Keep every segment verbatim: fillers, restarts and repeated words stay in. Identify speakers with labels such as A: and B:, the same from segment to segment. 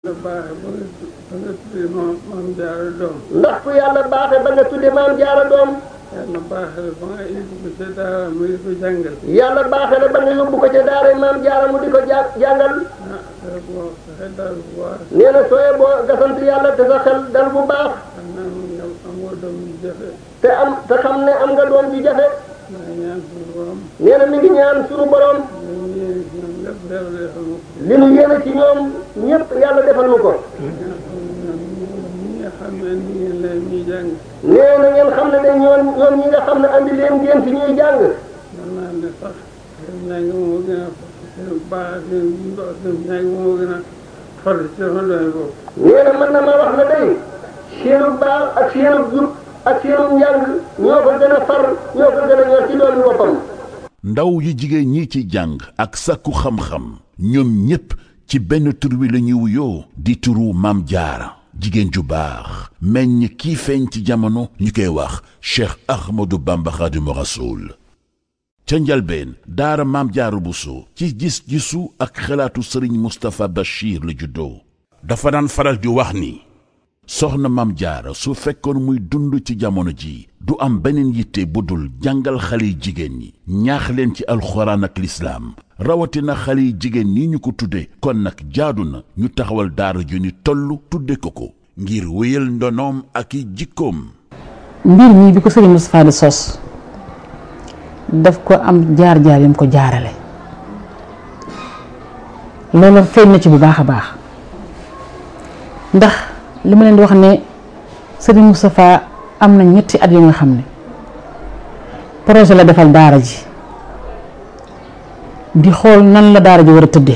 A: la baaxee ba nga ba nga tuddee maam maam jaara doom.
B: ndax ku yàlla baaxee ba nga tuddee maam jaara doom.
A: yàlla baaxee la ba nga yóbbu ko ca daara mu di ko jàngal.
B: yàlla baaxee la ba nga yóbbu ko ca daara maam jaara mu di ko ja jàngal.
A: ah dara boo sa xel daal bu baax.
B: nee na sooyee boo nga sant yàlla te sa xel dal bu baax.
A: xam naa nga amoo doom ju jafe.
B: te am te xam ne am nga doom ju jafe.
A: maa ngi ñaan suñu borom.
B: nee na mi ngi ñaan suñu borom. li nu yéene ci ñoom ñëpp yàlla defal nu ko. nee na ngeen xam ne de ñoom ñoom ñi nga xam ne andi leen ngeen fi ñuy jàng.
A: mën naa ne sax seen njàng moo gën a seen baax seen seen njàng moo gën a far ci sama doy bopp.
B: nee na mën na ma wax ne day seenu baax ak seenu jub ak seenu njàng ñoo ko gën a far ñoo ko gën a ñor ci doon boppam.
C: ndaw yu jigéen ñi ci jàng ak sakku xam-xam ñoom ñépp ci benn tur wi la ñuy wuyoo di turu Maam Jaara jigéen ju baax meññ kii feeñ ci jamono ñu koy wax Cheikh Ahmadou Bamba Khadimu Rasoul ca njalbeen daara Maam Jaara Buso ci gis-gisu ak xalaatu Sëriñ Moustapha Bachir la juddoo dafa daan faral di wax ni soxna Maam Jaara su fekkoon muy dund ci jamono ji du am beneen yitte bu dul jàngal xale yi jigéen ñi ñaax leen ci alxuraan ak lislaam rawatina xale yi jigéen ñi ñu ko tudde kon nag jaadu na ñu taxawal daara ju ni toll tudde ko ko ngir wéyal ndonoom ak i jikkoom.
D: mbir mi bi ko sëriñ Moustapha di sos daf ko am jaar-jaar yam ko jaarale loolu feeñ na ci bu baax a baax ndax li ma leen di wax ne sëriñ Moustapha am na ñetti at yu nga xam ne projet la defal daara ji di xool nan la daara ji war a tëddee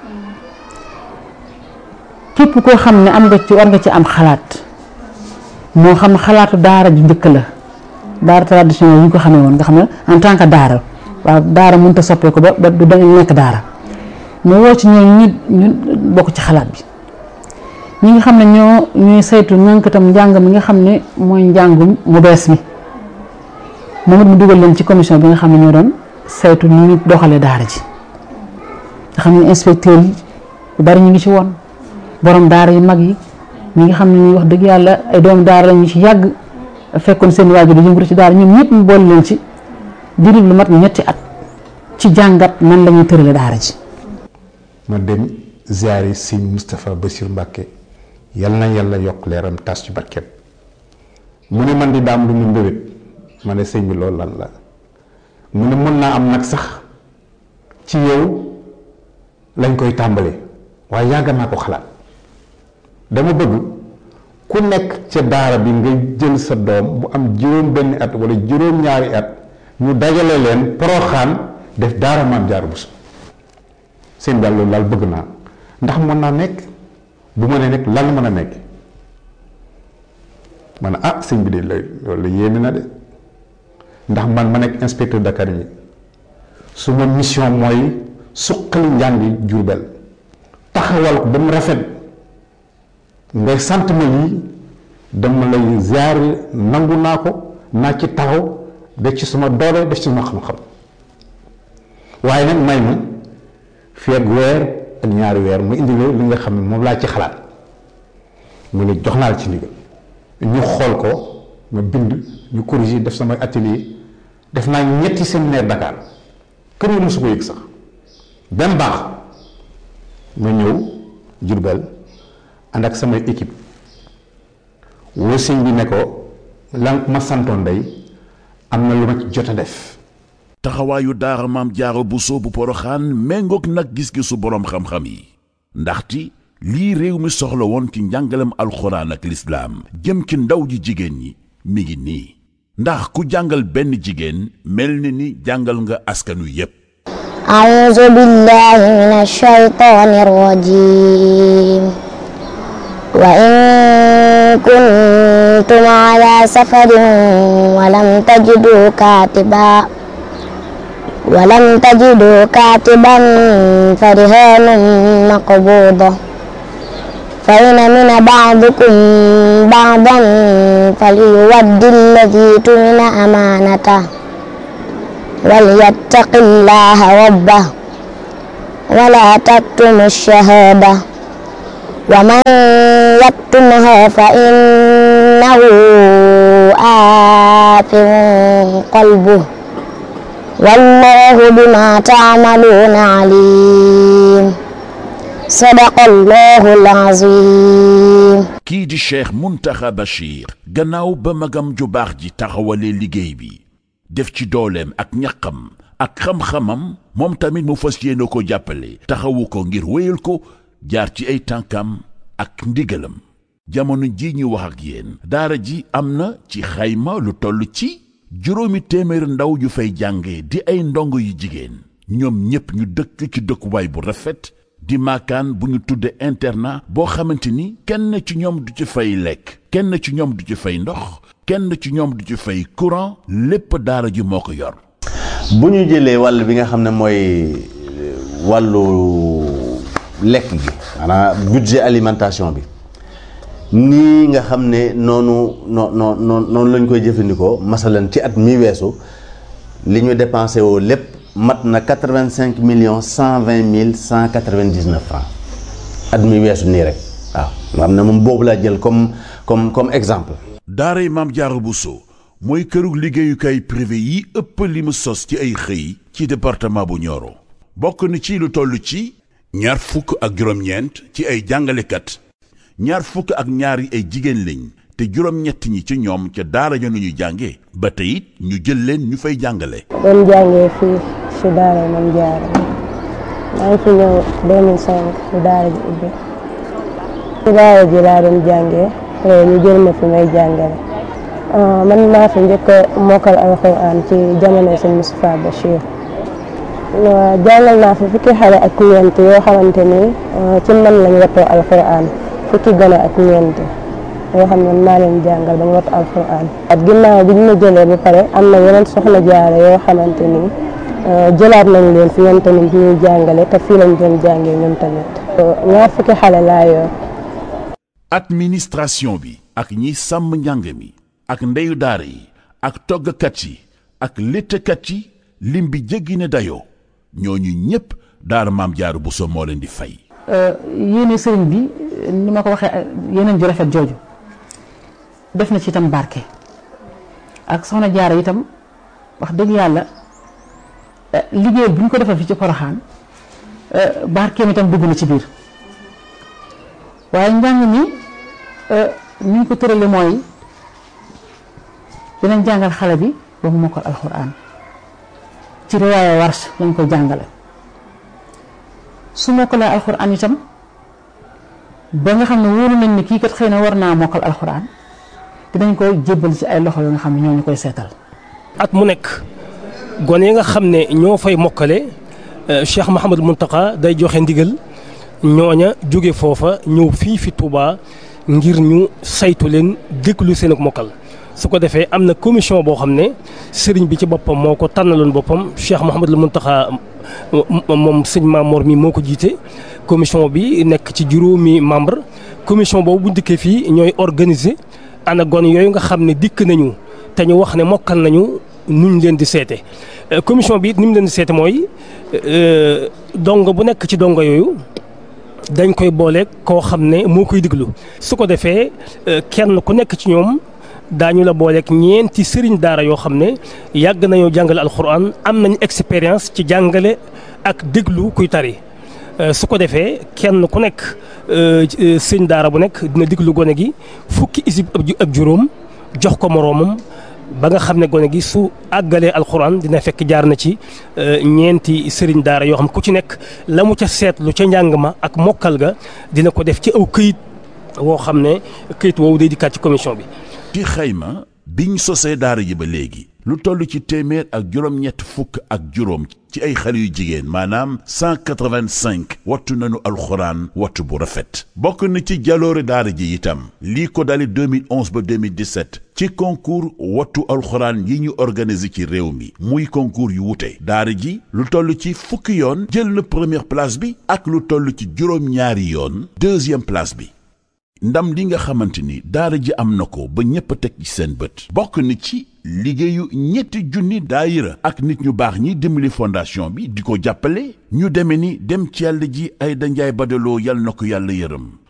D: képp koo xam ne am nga ci war nga ci am xalaat moo xam xalaatu daara ju njëkk la daara traditionnel yi ñu ko xamee woon nga xam ne en tant que daara waaw daara mënut a soppeeku ba ba du dañu nekk daara mu woo ci ñoom ñi ñu bokk ci xalaat bi ñi nga xam ne ñoo ñuy saytu ñànkatam njàng mi nga xam ne mooy njàngum mu bees mi moom it mu dugal leen ci commission bi nga xam ne ñoo doon saytu ni ñu doxalee daara ji nga xam ne inspecteur yi yu bari ñu ngi ci woon borom daara yu mag yi ñi nga xam ne ñuy wax dëgg yàlla ay doomu daara la ñu ci yàgg fekkoon seen waajur di yëngatu ci daara ñoom ñëpp mu boole leen ci diiru lu mat ñetti at ci jàngat nan la ñuy tërale daara ji.
E: ma dem ziyaare sëñ Moustapha Bachir Mbacke yal na yàlla yokk leeram tas ci barkeem mu ne man di daam lu mu mbébét ma ne sëñ bi loolu lan la mu ne mën naa am nag sax ci yow lañ koy tàmbalee waaye yàgg naa ko xalaat dama bëgg ku nekk ca daara bi nga jël sa doom bu am juróom benn at wala juróom ñaari at ñu dajale leen Poroxaan def daara Maam Jaara Buso sëñ daal loolu daal bëgg naa ndax mën naa nekk bu ma nee nekk lan mën a nekk ma ne ah sëñ bi de loolu la yéeme na de ndax man ma nekk inspecteur d'académie su ma mission mooy suqali njàngi Jurbel taxawal ko ba mu rafet ngay sant ma lii dama lay ziare nangu naa ko naa ci taxaw def ci sama doole def ci sama xam-xam waaye nag may ma fii ak weer ak ñaari weer mu indi li nga xam ne moom laa ci xalaat mu ne jox naa la ci ndigal ñu xool ko ma bind ñu corriger def sama atelier def naa ñetti séminaire Dakar kër yi mosu ko yëg sax benn baax ma ñëw Jurbel ànd ak samay équipe woo sëñ bi ne ko lan ma santoon day am na lu ma ci jot a def.
C: taxawaayu daara Maam Jaara Buso bu Poroxaan méngoog nag gis-gisu boroom xam-xam yi ndaxte lii réew mi soxla woon ci njàngalem alxuraan ak lislaam jëm ci ndaw ji jigéen ñi mi ngi nii ndax ku jàngal benn jigéen mel ni ni jàngal nga askanu yépp.
F: a'uuzu billaahi mina shaytaani rajiim wa in kuntum alaa safarin wa lam tajiduu kaatiban ولم تجدوا كاتبا فرهان مقبوضة فإن من بعضكم بعضا فليؤد الذي اؤتمن أمانته وليتق الله ربه ولا تكتموا الشهادة ومن يكتمها فإنه آثم قلبه والله بما تعملون عليم صدق الله العظيم.
C: kii di Cheikh Mountakha Bachir gannaaw ba magam ju baax ji taxawalee liggéey bi def ci dooleem ak ñaqam ak xam-xamam moom tamit mu fas yéene ko jàppale taxawu ko ngir wéyal ko jaar ci ay tànkam ak ndigalam. jamono ji ñu wax ak yéen daara ji am na ci xayma lu toll ci juróomi téeméer ndaw yu fay jànge di ay ndongo yu jigéen ñoom ñépp ñu dëkk ci dëkkuwaay bu rafet di maakaan bu ñu tudde internat boo xamante ni kenn ci ñoom du ci fay lekk kenn ci ñoom du ci fay ndox kenn ci ñoom du ci fay courant lépp daara ji moo ko yor.
G: bu ñu jëlee wàll bi nga xam ne mooy wàllu lekk gi maanaam budget alimentation bi nii nga xam ne noonu noo noo noonu lañ koy jëfandikoo masalan ci at mi weesu li ñu dépensé woo lépp mat na quatre-vingt-cinq millions cent vingt mille cent quatre-vingt-dix-neuf francs at mi weesu nii rek waaw nga xam ne moom boobu laa jël comme comme comme exemple.
C: daaray Maam Jaara Buso mooy kërug liggéeyukaay privé yi ëpp li mu sos ci ay xëy ci département bu Nioro bokk na ci lu toll ci ñaar fukk ak juróom-ñeent ci ay jàngalekat ñaar fukk ak ñaar yi ay jigéen lañ te juróom-ñett ñi ci ñoom ca daara ja nu ñu jàngee ba tey it ñu jël leen ñu fay jàngale.
H: doon jàngee fii si daara Maam Jaara maa ngi fi ñëw deux mille cinq si daara ji ubbi si daara ji laa doon jàngee ñu jël ma fi may jàngale man maa fi njëkk a mokkal alxuraan ci jamono sëñ Moustapha Bachir jàngal naa fi fukki xale ak ñeent yoo xamante ni ci man lañ wattoo alxuraan fukki gone ak ñeent yoo xam ne maa leen jàngal ba ñu wattu alxuraan at ginnaaw bi ñu ma jëlee ba pare am na yeneen soxna jaare yoo xamante ni jëlaat nañ leen fi ñoom tamit ñuy jàngale te fii lañ doon jàngee ñoom tamit ñaar fukki xale laa yor.
C: administration bi ak ñi sàmm njàng mi ak ndeyu daara yi ak toggkat yi ak léttkat yi lim bi jéggi ne dayoo ñooñu ñëpp daara Maam Jaara Buso moo leen di fay.
D: yéene sëriñ bi ni ma ko waxee yeneen ju rafet jooju def na ci itam barke ak soxna Jaara itam wax dëgg yàlla liggéey bu ñu ko defal fi ci Poroxaan barkeem itam dugg na ci biir waaye njàng mi ni ñu ko tërale mooy dinañ jàngal xale bi ba mu mokkal alxuraan ci riwaaya Warsh lañ ko jàngale su mokkalee alxuraan itam ba nga xam ne wóolu nañ ni kii kat xëy na war naa mokkal alxuraan dinañ koy jébbal ci ay loxo yoo nga xam ne ñoo ñu koy seetal.
I: at mu nekk gone yi nga xam ne ñoo fay mokkale Cheikh Mouhamadou Mountakha day joxe ndigal ñooña jóge foofa ñëw fii fi Touba ngir ñu saytu leen déglu seen ak mokkal su ko defee am na commission boo xam ne sëriñ bi ci boppam moo ko tànnaloon boppam Cheikh Mouhamadou Mountakha moom sëñ Mamor mi moo ko jiite commission bi nekk ci juróomi membre commission boobu bu dikkee fii ñooy organiser ana gone yooyu nga xam ne dikk nañu te ñu wax ne mokkal nañu nuñ leen di seete commission bi it ni mu leen di seete mooy dongo bu nekk ci dongo yooyu dañ koy boole koo xam ne moo koy diglu su ko defee kenn ku nekk ci ñoom daañu la booleeg ñeenti sëriñ daara yoo xam ne yàgg nañoo jàngale alxuraan am nañu expérience ci jàngale ak déglu kuy tari su ko defee kenn ku nekk sëriñ daara bu nekk dina déglu gone gi fukki isib ak juróom jox ko moroomam ba nga xam ne gone gi su àggalee alxuraan dina fekk jaar na ci ñeenti sëriñ daara yoo xam ku ci nekk la mu ca seetlu ca njàng ma ak mokkal ga dina ko def ci aw këyit woo xam ne këyit woowu day dikkaat ci commission bi.
C: ci xayma biñ sosee daara ji ba léegi lu toll ci téeméer ak juróom-ñett fukk ak juróom ci ay xale yu jigéen maanaam cent quatre-vingt-cinq wattu nañu alxuraan wattu bu rafet bokk na ci jaloore daara ji itam lii ko dali deux mille onze ba deux mille dix-sept ci concours wattu alxuraan yi ñu organiser ci réew mi muy concours yu wute daara ji lu toll ci fukki yoon jël na première place bi ak lu toll ci juróom-ñaari yoon deuxième place bi ndam li nga xamante ni daara ji am na ko ba ñépp a teg ci seen bët bokk na ci liggéeyu ñetti junni daayira ak nit ñu baax ñi dimbali fondation bi di ko jàppale ñu deme ni dem ci yàlla ji ay danjaay badaloo yal na ko yàlla yërëm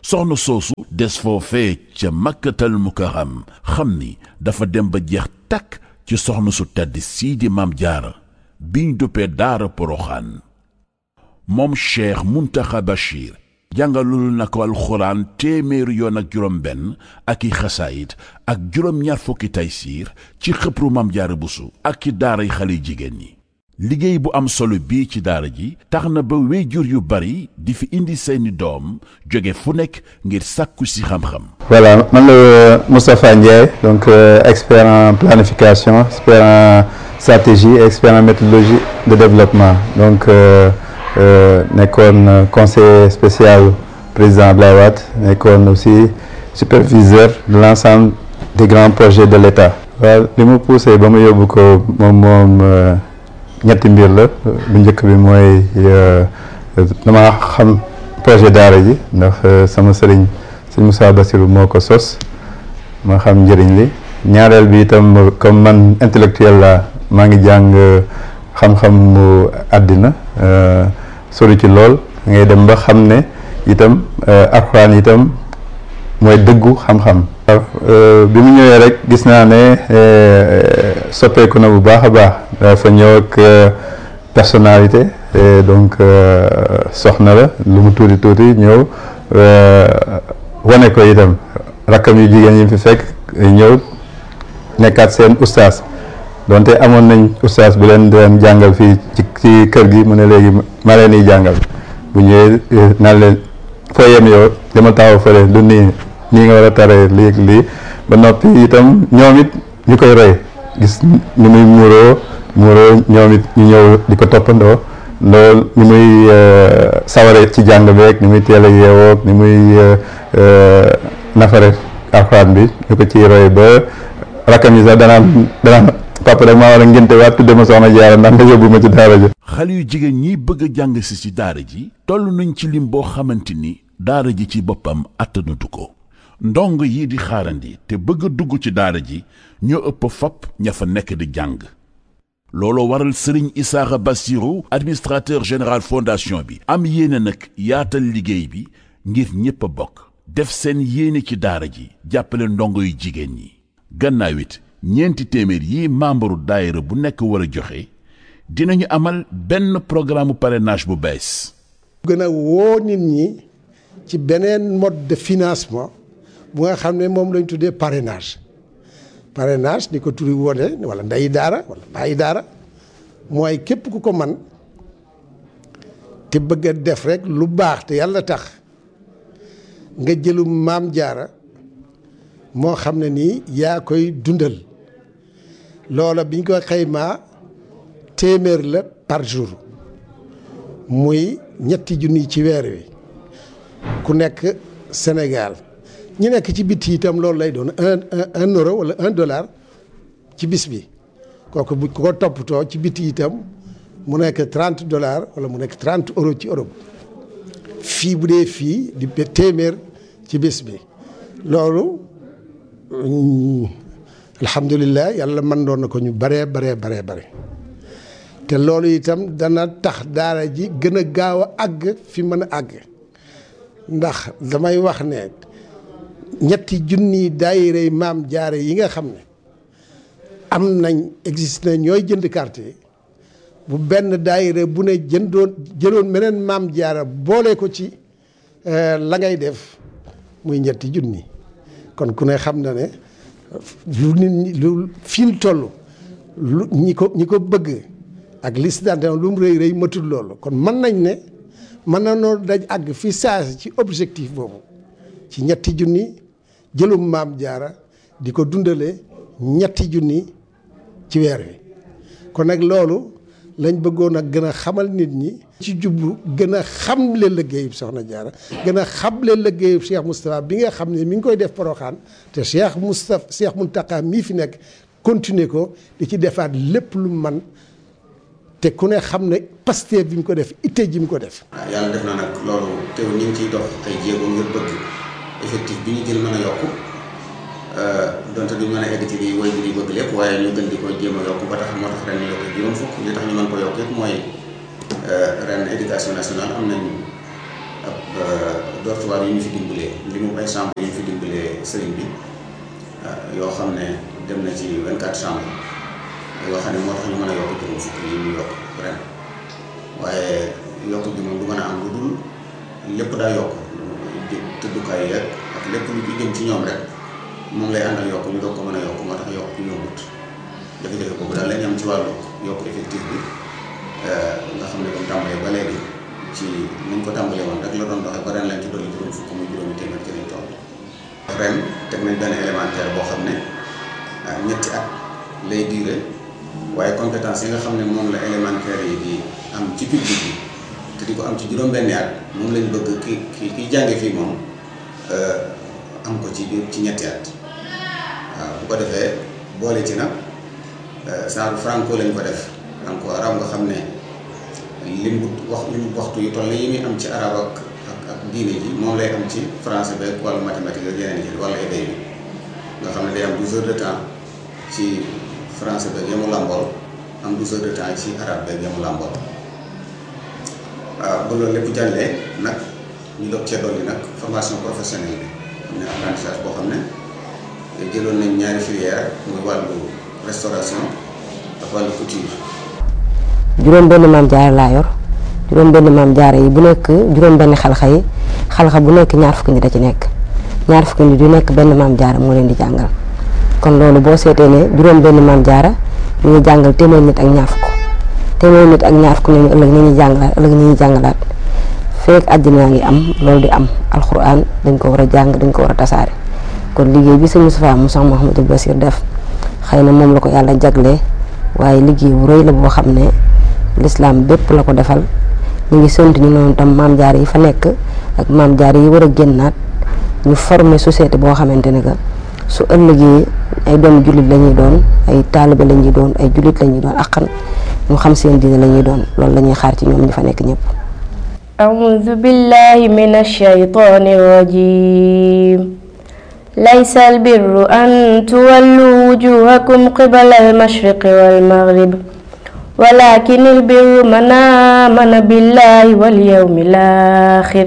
C: soxna soosu des foofee ca makkatal mukarram xam ni dafa dem ba jeex takk ci soxna su tedd sii di Maam Jaara biñ duppee daara Poroxaan moom Cheikh Muntaxa Bachir jàngalul na ko alxuraan téeméeri yoon ak juróom benn ak i xasaayit ak juróom ñaar fukki taysiir ci xëpru Maam Jaara Buso ak ci daaray xale jigéen ñi liggéey bu am solo bii ci daara ji tax na ba wéyjur yu bari di fi indi seeni doom jóge fu nekk ngir sàkku si xam-xam.
E: Voilà man la Moustapha Ndiaye donc euh, expert en planification expert en stratégie et expert en méthodologie de développement donc euh, euh, nekkoon conseiller spécial président Abdoulaye Wade nekkoon aussi superviseur de l'ensemble des grands projets de l'État. waaw li mu poussé ba mu yóbbu ko moom moom. ñetti mbir la bu njëkk bi mooy dama xam projet daara ji ndax sama sëriñ sëñ Moussa Bassirou moo ko sos ma xam njëriñ li ñaareel bi itam comme man intellectuel la maa ngi jàng xam-xam mu àddina sori ci lool ngay dem ba xam ne itam alxuraan itam mooy dëggu xam-xam. bi mu ñëwee rek gis naa ne soppeeku na bu baax a baax dafa ñëw ak personnalité donc soxna la lu mu tuuti tuuti ñëw wane ko itam rakkam yu jigéen yi fi fekk ñëw nekkaat seen ustaas donte amoon nañ ustaas bu leen doon jàngal fii ci ci kër gi mu ne léegi ma leen di jàngal bu ñëwee naan leen foo yem yow dama taxaw fële du nii nii nga war a taree léegi lii ba noppi itam ñoom it ñu koy roy gis ni muy muuroo muuroo ñoom it ñu ñëw di ko toppandoo loolu ni muy saware ci jàng beeg ni muy teel a yeewoog ni muy nafare alxuraan bi ñu ko ciy roy ba rakkam yi sax danaan danaan papa rek maa war a ngénte waat tudde ma soxna Jaara ndax nga yóbbu ma ci daara ji.
C: xale yu jigéen ñi bëgg a jàng si ci daara ji toll nañ ci lim boo xamante ni daara ji ci boppam attanatu ko ndong yi di xaarandi te bëgg a dugg ci daara ji ñoo ëpp fopp ña fa nekk di jàng looloo waral Serigne Issakha Bassirou administrateur général fondation bi am yéene nag yaatal liggéey bi ngir ñépp a bokk def seen yéene ci daara ji jàppale ndongo yu jigéen ñi gannaaw it ñeenti téeméer yi membre daayira bu nekk war a joxe dinañu amal benn programme parrainage bu bees.
B: gën a woo nit ñi ci beneen mode de financement bu nga xam ne moom lañ tuddee parrainage parrainage ni ko turi wone wala ndeyi daara wala bàyyi daara mooy képp ku ko man te bëgg a def rek lu baax te yàlla tax nga jëlum Maam Jaara moo xam ne nii yaa koy dundal loola biñ ko xaymaa téeméer la par jour muy ñetti junni ci weer wi ku nekk Sénégal ñu nekk ci biti itam loolu lay doon un un euro wala un dollar ci bis bi kooku bu ko toppatoo ci biti itam mu nekk trente dollars wala mu nekk trente euros ci Europe fii bu dee fii di téeméer ci bis bi loolu alhamdulilah yàlla mën doon na ko ñu baree baree baree bare te loolu itam dana tax daara ji gën a gaaw a àgg fi mën a àgg ndax damay wax ne ñetti junni daayira Maam Jaara yi nga xam ne am nañ existe na ñooy jënd carte yi bu benn daayira bu ne jëndoon jëloon meneen Maam Jaara boole ko ci la ngay def muy ñetti junni kon ku ne xam na ne lu nit ñi lu fi mu toll lu ñi ko ñi ko bëgg ak liste d'adhésion lu mu rëy rëy matul loolu kon mën nañ ne mën na noo daj àgg fi saasi ci objectif boobu ci ñetti junni jëlum Maam Jaara di ko dundale ñetti junni ci weer wi kon nag loolu lañ bëggoon a gën a xamal nit ñi ci jublu gën a xamle liggéeyub Soxna Jaara gën a xamle liggéeyub Cheikh Moustapha bi nga xam ne mi ngi koy def Porokhane te Cheikh Moustapha Cheikh Mountakha mii fi nekk continuer ko di ci defaat lépp lu man te ku ne xam ne Pastef bi mu ko def itte ji mu ko def.
J: waaw yàlla def na nag loolu teew ñu ngi ciy dox ay jéego ngir bëgg effectif bi ñu gën mën a yokku donte duñ mën a egg ci li woy bi bëgg lépp waaye ñu gën di ko jéem a yokk ba tax moo tax ren ñu yokk juróom fukk li tax ñu mën ko yokk yëpp mooy ren éducation nationale am nañ ab dortoir yu ñu fi dimbalee li mu ay chambre yu ñu fi dimbalee sëriñ bi yoo xam ne dem na ci vingt-quatre chambres yoo xam ne moo tax ñu mën a yokk juróom fukk yi ñu yokk ren waaye yokk bi moom du mën a am lu dul lépp daa yokk tëddukaay yeeg ak lépp lu jëm ci ñoom rek moom lay àndal yokk ñu doog ko mën a yokk moo tax yokk ñu yombut jafe-jafe boobu daal lañ am ci wàllu yokk effectif bi nga xam ne comme tàmbalee ba léegi ci ni ñu ko tàmbalee woon rek la doon doxee ba ren lañ ci dolli juróom fukk muy juróomi téeméer ci lañ toll ren teg nañ benn élémentaire boo xam ne ñetti at lay duré waaye compétence yi nga xam ne moom la élémentaire yi di am ci public bi te di ko am ci juróom-benni at moom lañ bëgg ki ki kiy jànge fii moom am ko ci ci ñetti at waaw bu ko defee boole ci nag saaru franco lañ ko def franco arab nga xam ne lim bu wax lim waxtu yu toll yi muy am ci arab ak ak ak diine ji moom lay am ci français beeg wàllu mathématique ak yeneen yi wala éday bi nga xam ne day am douze heures de temps ci français beeg yamu làmbool am douze heures de temps ci arabe beeg yamu làmbool waaw bu loolu lépp jàllee nag ñu doog cee dolli nag formation professionnelle bi am na apprentissage boo xam ne jëloon nañ ñaari filière muy wàllu restauration ak wàllu couture.
K: juróom benn maam jaara laa yor juróom benn maam jaara yi bu nekk juróom benn xalxa yi xalxa bu nekk ñaar fukki nit da ci nekk ñaar fukki nit yu nekk benn maam jaara moo leen di jàngal kon loolu boo seetee ne juróom benn maam jaara ñu ngi jàngal téeméer nit ak ñaar fukk téeméer nit ak ñaar fukk nañu ëllëg ni ñuy jàngalaat ëllëg ni ñuy jàngalaat feek àddina ngi am loolu di am alxuraan dañ ko war a jàng dañ ko war a tasaare kon liggéey bi sëñ Moustapha Moussa Mouhamadou Bassir def xëy na moom la ko yàlla jaglee waaye liggéey bu rëy la boo xam ne lislaam bépp la ko defal ñu ngi sant ñu noonu tam maam jaar yi fa nekk ak maam jaar yi war a génnaat ñu former société boo xamante ne que su ëllëgee ay doomu jullit la ñuy doon ay taalibe la ñuy doon ay jullit la ñuy doon aqan ñu xam seen diine la ñuy doon loolu la ñuy xaar ci ñoom ñi fa nekk ñëpp.
L: أعوذ بالله من الشيطان الرجيم ليس البر أن تولوا وجوهكم قبل المشرق والمغرب ولكن البر من آمن بالله واليوم الآخر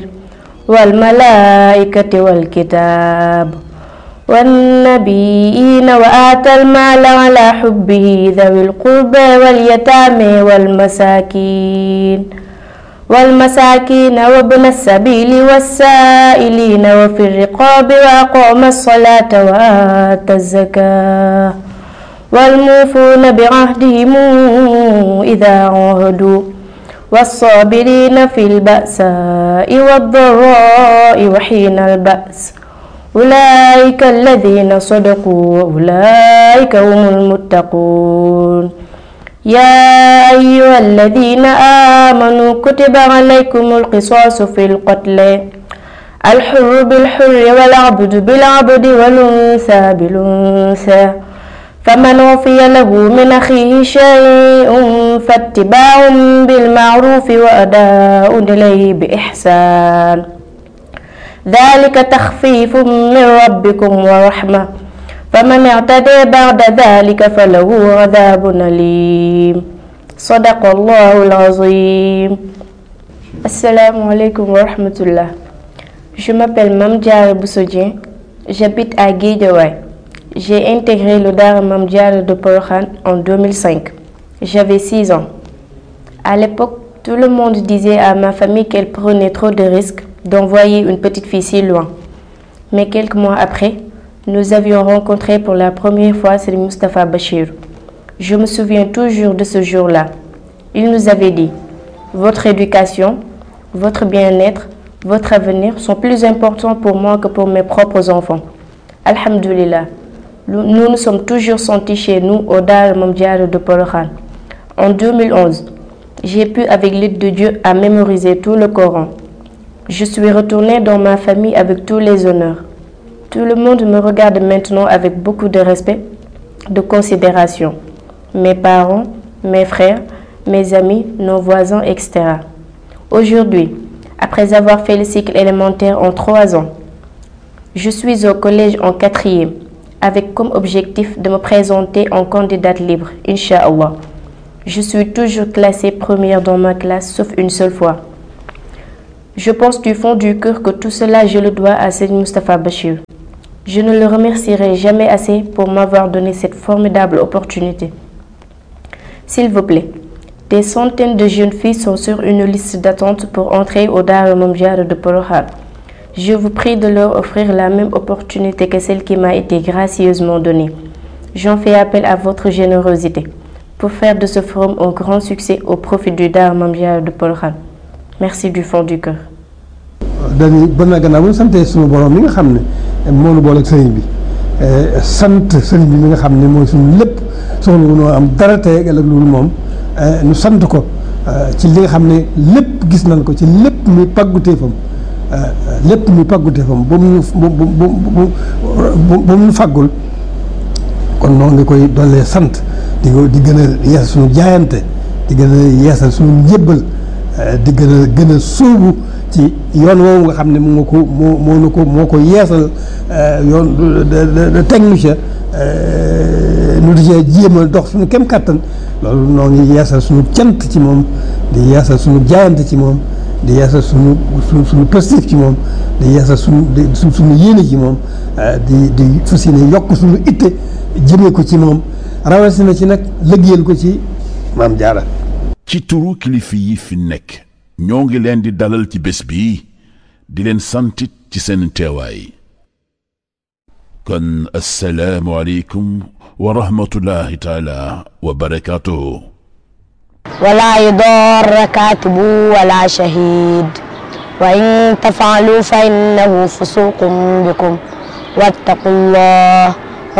L: والملائكة والكتاب والنبيين وآتى المال على حبه ذوي القربى واليتامى والمساكين والمساكين وابن السبيل والسائلين وفي الرقاب وأقام الصلاة وآتى الزكاة والموفون بعهدهم إذا عاهدوا والصابرين في البأساء والضراء وحين البأس أولئك الذين صدقوا وأولئك هم المتقون يا أيها الذين آمنوا كتب عليكم القصاص في القتل الحر بالحر والعبد بالعبد والأنثى بالأنثى فمن عفي له من أخيه شيء فاتباع بالمعروف وأداء إليه بإحسان ذلك تخفيف من ربكم ورحمة فمن اعتدى بعد ذلك فله عذاب أليم صدق الله العظيم. Assalamu alaikum wa rahmatullah. Je m'appelle Mame Diarra Bousso Dieng, j'habite à Guédiawaye. J'ai intégré le Daara Mame Diarra de Porokhane en deux mille cinq. J'avais six ans. À l'époque, tout le monde disait à ma famille qu'elle prenait trop de risques d'envoyer une petite fille si loin. Mais quelques mois après, nous avions rencontré pour la première fois Serigne Moustapha Bachir. Je me souviens toujours de ce jour-là. Il nous avait dit: votre éducation, votre bien-être, votre avenir sont plus importants pour moi que pour mes propres enfants. Alhamdulillah, nous nous sommes toujours sentis chez nous au Daara Mame Diarra de Porokhane. En deux mille onze, j'ai pu, avec l'aide de Dieu, à mémoriser tout le Coran. Je suis retournée dans ma famille avec tous les honneurs. Tout le monde me regarde maintenant avec beaucoup de respect, de considération. Mes parents, mes frères, mes amis, nos voisins, et cetera. Aujourd'hui, après avoir fait le cycle élémentaire en trois ans, je suis au collège en quatrième, avec comme objectif de me présenter en candidate libre, Inch'Allah. Je suis toujours classée première dans ma classe, sauf une seule fois. Je pense du fond du cœur que tout cela je le dois à Serigne Moustapha Bachir. Je ne le remercierai jamais assez pour m'avoir donné cette formidable opportunité. S'il vous plaît, des centaines de jeunes filles sont sur une liste d'attente pour entrer au Daara Mame Diarra de Porokhane. Je vous prie de leur offrir la même opportunité que celle qui m'a été gracieusement donnée. J'en fais appel à votre générosité pour faire de ce forum un grand succès au profit du Daara Mame Diarra de Porokhane. Merci du fond du cœur.
B: dañuy bon na gannaaw bu ñu santee suñu borom mi nga xam ne moo ñu boole ak sëriñ bi sant sëriñ bi mi nga xam ne mooy suñu lépp soxla wu noo am dara tey ak ëllëg loolu moom ñu sant ko ci li nga xam ne lépp gis nañ ko ci lépp muy pàgguteefam lépp muy pàgguteefam ba mu ñu ba mu ñu fàggul kon noonu nga koy dollee sant di ko di gën a yeesal suñu jaayante di gën a yeesal suñu njébbal di gën a gën a sóobu ci yoon woowu nga xam ne moo ko moo moo na ko moo ko yeesal yoon de technicien nu di cee jéem a dox suñu kem kàttan loolu noo ngi yeesal suñu cant ci moom di yeesal suñu jaayante ci moom di yeesal suñu suñu suñu positif ci moom di yeesal suñu suñu suñu yéene ci moom di di fas yéene yokk suñu itte jëmee ko ci moom rawatina ci nag liggéeyal ko ci Mame Diarra.
C: ci turu kilifa yi fi nekk ñoo ngi leen di dalal ci bés bi di leen santit ci seen teewaay kon assalaamu aleykum wa rahmatullahi taala wa barakaatuhu.
F: ولا يضار كاتب ولا شهيد وإن تفعلوا فإنه فسوق بكم واتقوا الله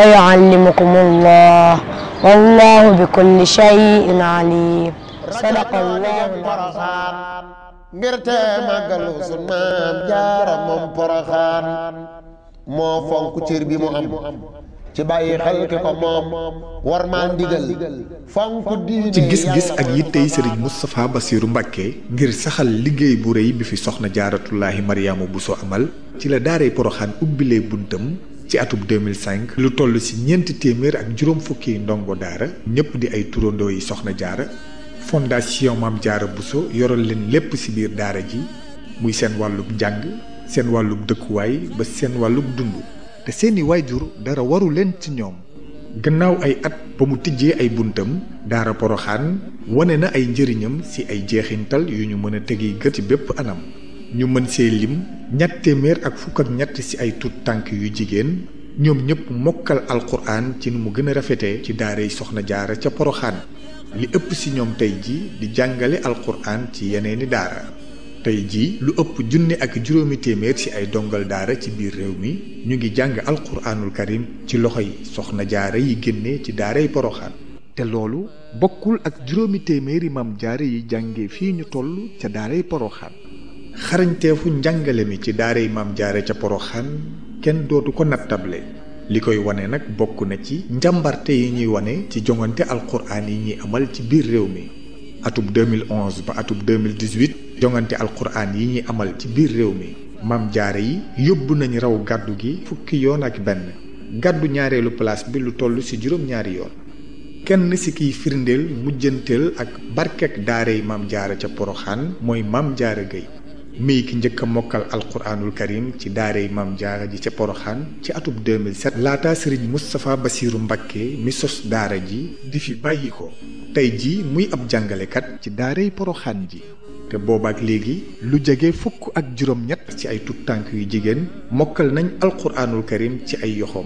F: ويعلمكم الله والله بكل شيء عليم. صدق الله العظيم.
M: ngirte màggalu sun Maam Jaara moom Porokhane moo fonk cër bi mu am ci bàyyi xel ki ko moom war maa ndigal fonk diine
N: ci gis-gis ak yittey Serigne Moustapha Bassirou Mbacké ngir saxal liggéey bu rëy bi fi soxna Jaaratullaahi Mariama Bousso amal ci la daaray Porokhane ubbilee buntam ci atub deux mille cinq lu toll ci ñeenti téeméer ak juróom fukki ndongo daara ñëpp di ay turandoo yi soxna jaara fondation Mame Diarra Bousso yoral leen lépp ci biir daara ji muy seen wàllub njàng seen wàllub dëkkuwaay ba seen wàllub dund te seeni waajur dara waru leen ci ñoom. gannaaw ay at ba mu tijjee ay buntam daara Porokhane wane na ay njëriñam ci ay jeexintal yu ñu mën a tegi gët ci bépp anam ñu mën see lim ñett téeméer ak fukk ak ñett ci ay tut tànk yu jigéen ñoom ñëpp mokkal alquran ci nu mu gën a rafetee ci daaray soxna jaara ca Porokhane li ëpp ci ñoom tey ji di jàngale alquran ci yeneeni daara tey ji lu ëpp junne ak juróomi téeméer ci ay dongal daara ci biir réew mi ñu ngi jàng alquranul karim ci loxoy soxna jaara yi génne ci daaray Porokhane te loolu bokkul ak juróomi téeméeri Mame Diarra yi jànge fii ñu toll ca daaray Porokhane xarañteefu njàngale mi ci daaray Mame Diarra ca Porokhane kenn dootu ko nattable li koy wane nag bokk na ci njàmbarte yi ñuy wane ci jongante alquran yi ñuy amal ci biir réew mi atub deux mille onze ba atub deux mille dix-huit jongante alquran yi ñuy amal ci biir réew mi Mame Diarra yi yóbbu nañ raw gàddu gi fukki yoon ak benn gàddu ñaareelu place bi lu toll ci juróom-ñaari yoon kenn ci kiy firndeel mujjanteel ak barkek daaray Mame Diarra ca Porokhane mooy Mame Diarra Gueye mii ki njëkk a mokkal alquranul karim ci daaray Mame Diarra ji ca Porokhane ci atub deux mille sept laata Serigne Moustapha Bassirou Mbacké mi sos daara ji di fi bàyyi ko tey ji muy ab jàngalekat ci daaray Porokhane ji te boobaak léegi lu jege fukk ak juróom-ñett ci ay tut tànk yu jigéen mokkal nañ alquranul karim ci ay yoxoom.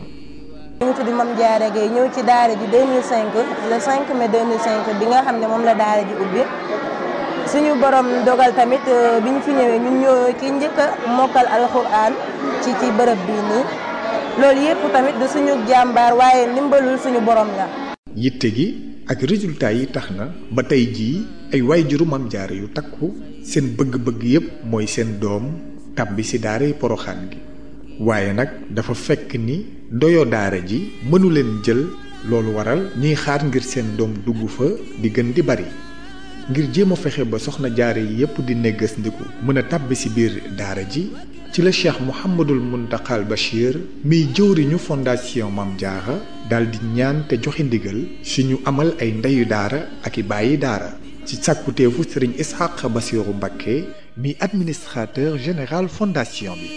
H: ñu tudd Mame Diarra Gueye ñëw ci daara ji deux mille cinq le cinq mai deux mille cinq bi nga xam ne moom la daara ji ubbi suñu borom dogal tamit bi ñu fi ñëwee ñun ñoo ki njëkk a mokkal alquran ci ci bërëb bii nii loolu yëpp tamit du suñu jàmbaar waaye ndimbalul suñu borom la.
N: yitte gi ak résultat yi tax na ba tey jii ay waajuru Mame Diarra yu takku seen bëgg-bëgg yépp mooy seen doom tàbbi ci daaray Porokhane gi waaye nag dafa fekk ni ndoyo daara ji mënu leen jël loolu waral ñuy xaar ngir seen doom dugg fa di gën di bari ngir jéem a fexe ba soxna jaara yi yépp di neggas ndiku mën a tàbbi ci biir daara ji ci la Cheikh Mouhamadul Mountakhal Bachir miy jëwriñu fondation Mame Diarra daal di ñaan te joxe ndigal si ñu amal ay ndeyu daara ak i bàyyi daara ci sàkkuteefu Serigne Ishaq Bassirou Mbacké mi administrateur général fondation bi.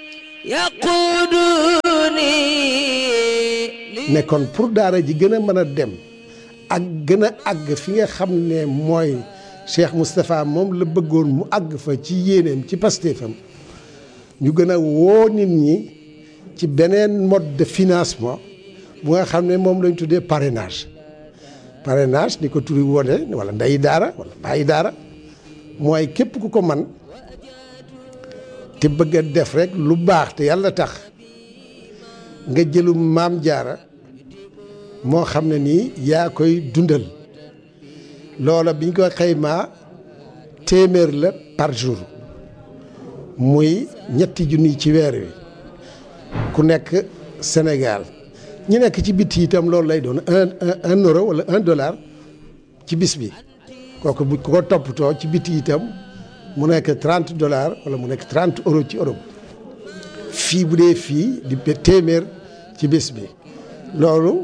B: ne kon pour daara ji gën a mën a dem ak gën a àgg fi nga xam ne mooy Cheikh Moustapha moom la bëggoon mu àgg fa ci yéeneem ci pastéefam ñu gën a woo nit ñi ci beneen mode de financement bu nga xam ne moom lañ tuddee parrainage parrainage ni ko turi wone wala ndeyi daara wala bàyyi daara mooy képp ku ko man te bëgg a def rek lu baax te yàlla tax nga jëlu maam jaara moo xam ne nii yaa koy dundal loola biñ ko xaymaa téeméer la par jour muy ñetti junni ci weer wi ku nekk Sénégal ñi nekk ci biti itam loolu lay doon un un euro wala un dollar ci bis bi kooku bu ko toppatoo ci biti itam mu nekk trente dollars wala mu nekk trente euros ci Europe fii bu dee fii di téeméer ci bis bi loolu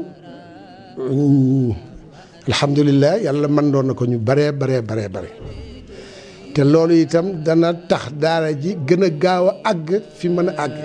B: alhamdulilah yàlla mën doon na ko ñu baree baree baree bare te loolu itam dana tax daara ji gën a gaaw a àgg fi mën a àgg.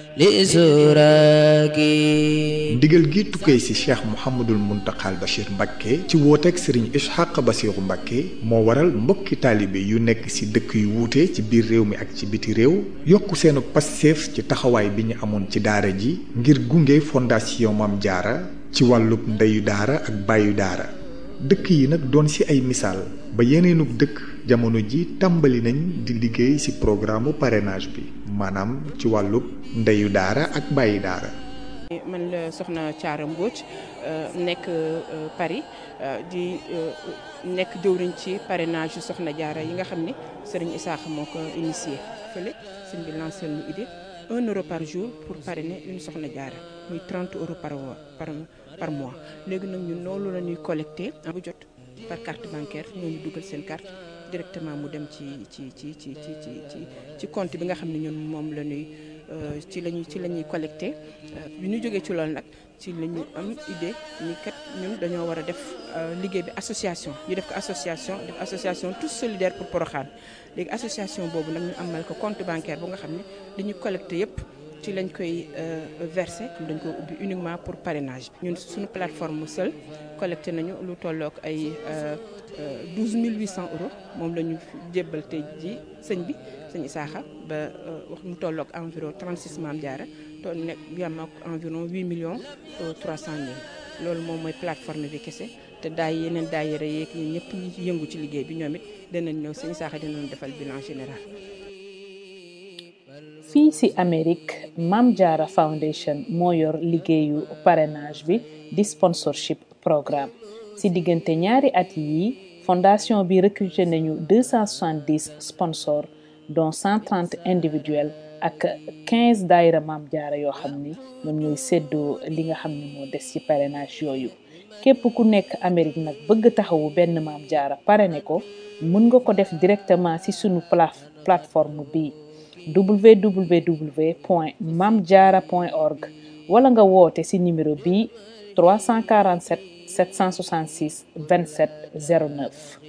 N: ndigal gi tukkee ci cheikh Mouhamadul Muntaxal Bachir Mbacké ci wooteeg Serigne Ishaq Bassirou Mbacké moo waral mbokki taalibe yu nekk ci dëkk yu wuute ci biir réew mi ak ci biti réew yokk seenu passeef ci taxawaay bi ñu amoon ci daara ji ngir gunge fondation Maam Jaara ci wàllub ndeyu daara ak bàyyu daara dëkk yi nag doon ci ay misaal ba yeneenug dëkk jamono ji tàmbali nañ di liggéey ci programme parrainage bi maanaam ci wàllub ndeyu daara ak bàyyi daara.
O: man la soxna Thiara Mbodj nekk Paris di nekk jëwriñ ci parrainage yu soxna Jaara yi nga xam ni Serigne Issakha moo ko initié fële sëñ bi lancé ñu idée un euro par jour pour parrainer une soxna Jaara muy trente euros par par par mois léegi nag ñun loolu la ñuy collecté bu jot par carte bancaire ñoo ñu dugal seen carte directement mu dem ci ci ci ci ci ci ci compte bi nga xam ne ñun moom la ñuy ci lañuy ci la ñuy collecté bi ñu jógee ci loolu nag ci la ñu am idée ni kat ñun dañoo war a def liggéey bi association ñu def ko association def association tous solidaires pour Porokhane léegi association boobu nag ñu amal ko compte bancaire bu nga xam ne li ñu collecté yépp ci lañ koy versé dañ ko ubbi uniquement pour parrainage ñun suñu plateforme seul collecté nañu lu tollook ay douze mille huit cents euros moom la ñu jébbal tey ji sëñ bi sëñ Issakha ba wax mu tollook environ trente-six Maam Jaara to nekk yam ak environ huit millions trois cent mille loolu moom mooy plateforme bi kese te daay yeneen daayira yeeg ñun ñëpp ñi ci yëngu ci liggéey bi ñoom it danañ ñëw sëñ Issakha dinañ defal bilan général.
P: fii ci Amérique Maam Jaara Foundation moo yor liggéeyu parrainage bi di sponsorship programme ci diggante ñaari at yi fondation bi recruté nañu deux cent soixante-dix sponsors dont cent trente individuels ak quinze daayira Maam Jaara yoo xam ni ñoom ñooy séddoo li nga xam ne moo des ci parrainage yooyu képp ku nekk Amérique nag bëgg taxawu benn Maam Jaara parrainé ko mën nga ko def directement ci sunu plateforme bi w w w point mamdiara point org wala nga woote ci numéro bi trois cent quarante-sept sept cent soixante-six vingt-sept zéro neuf.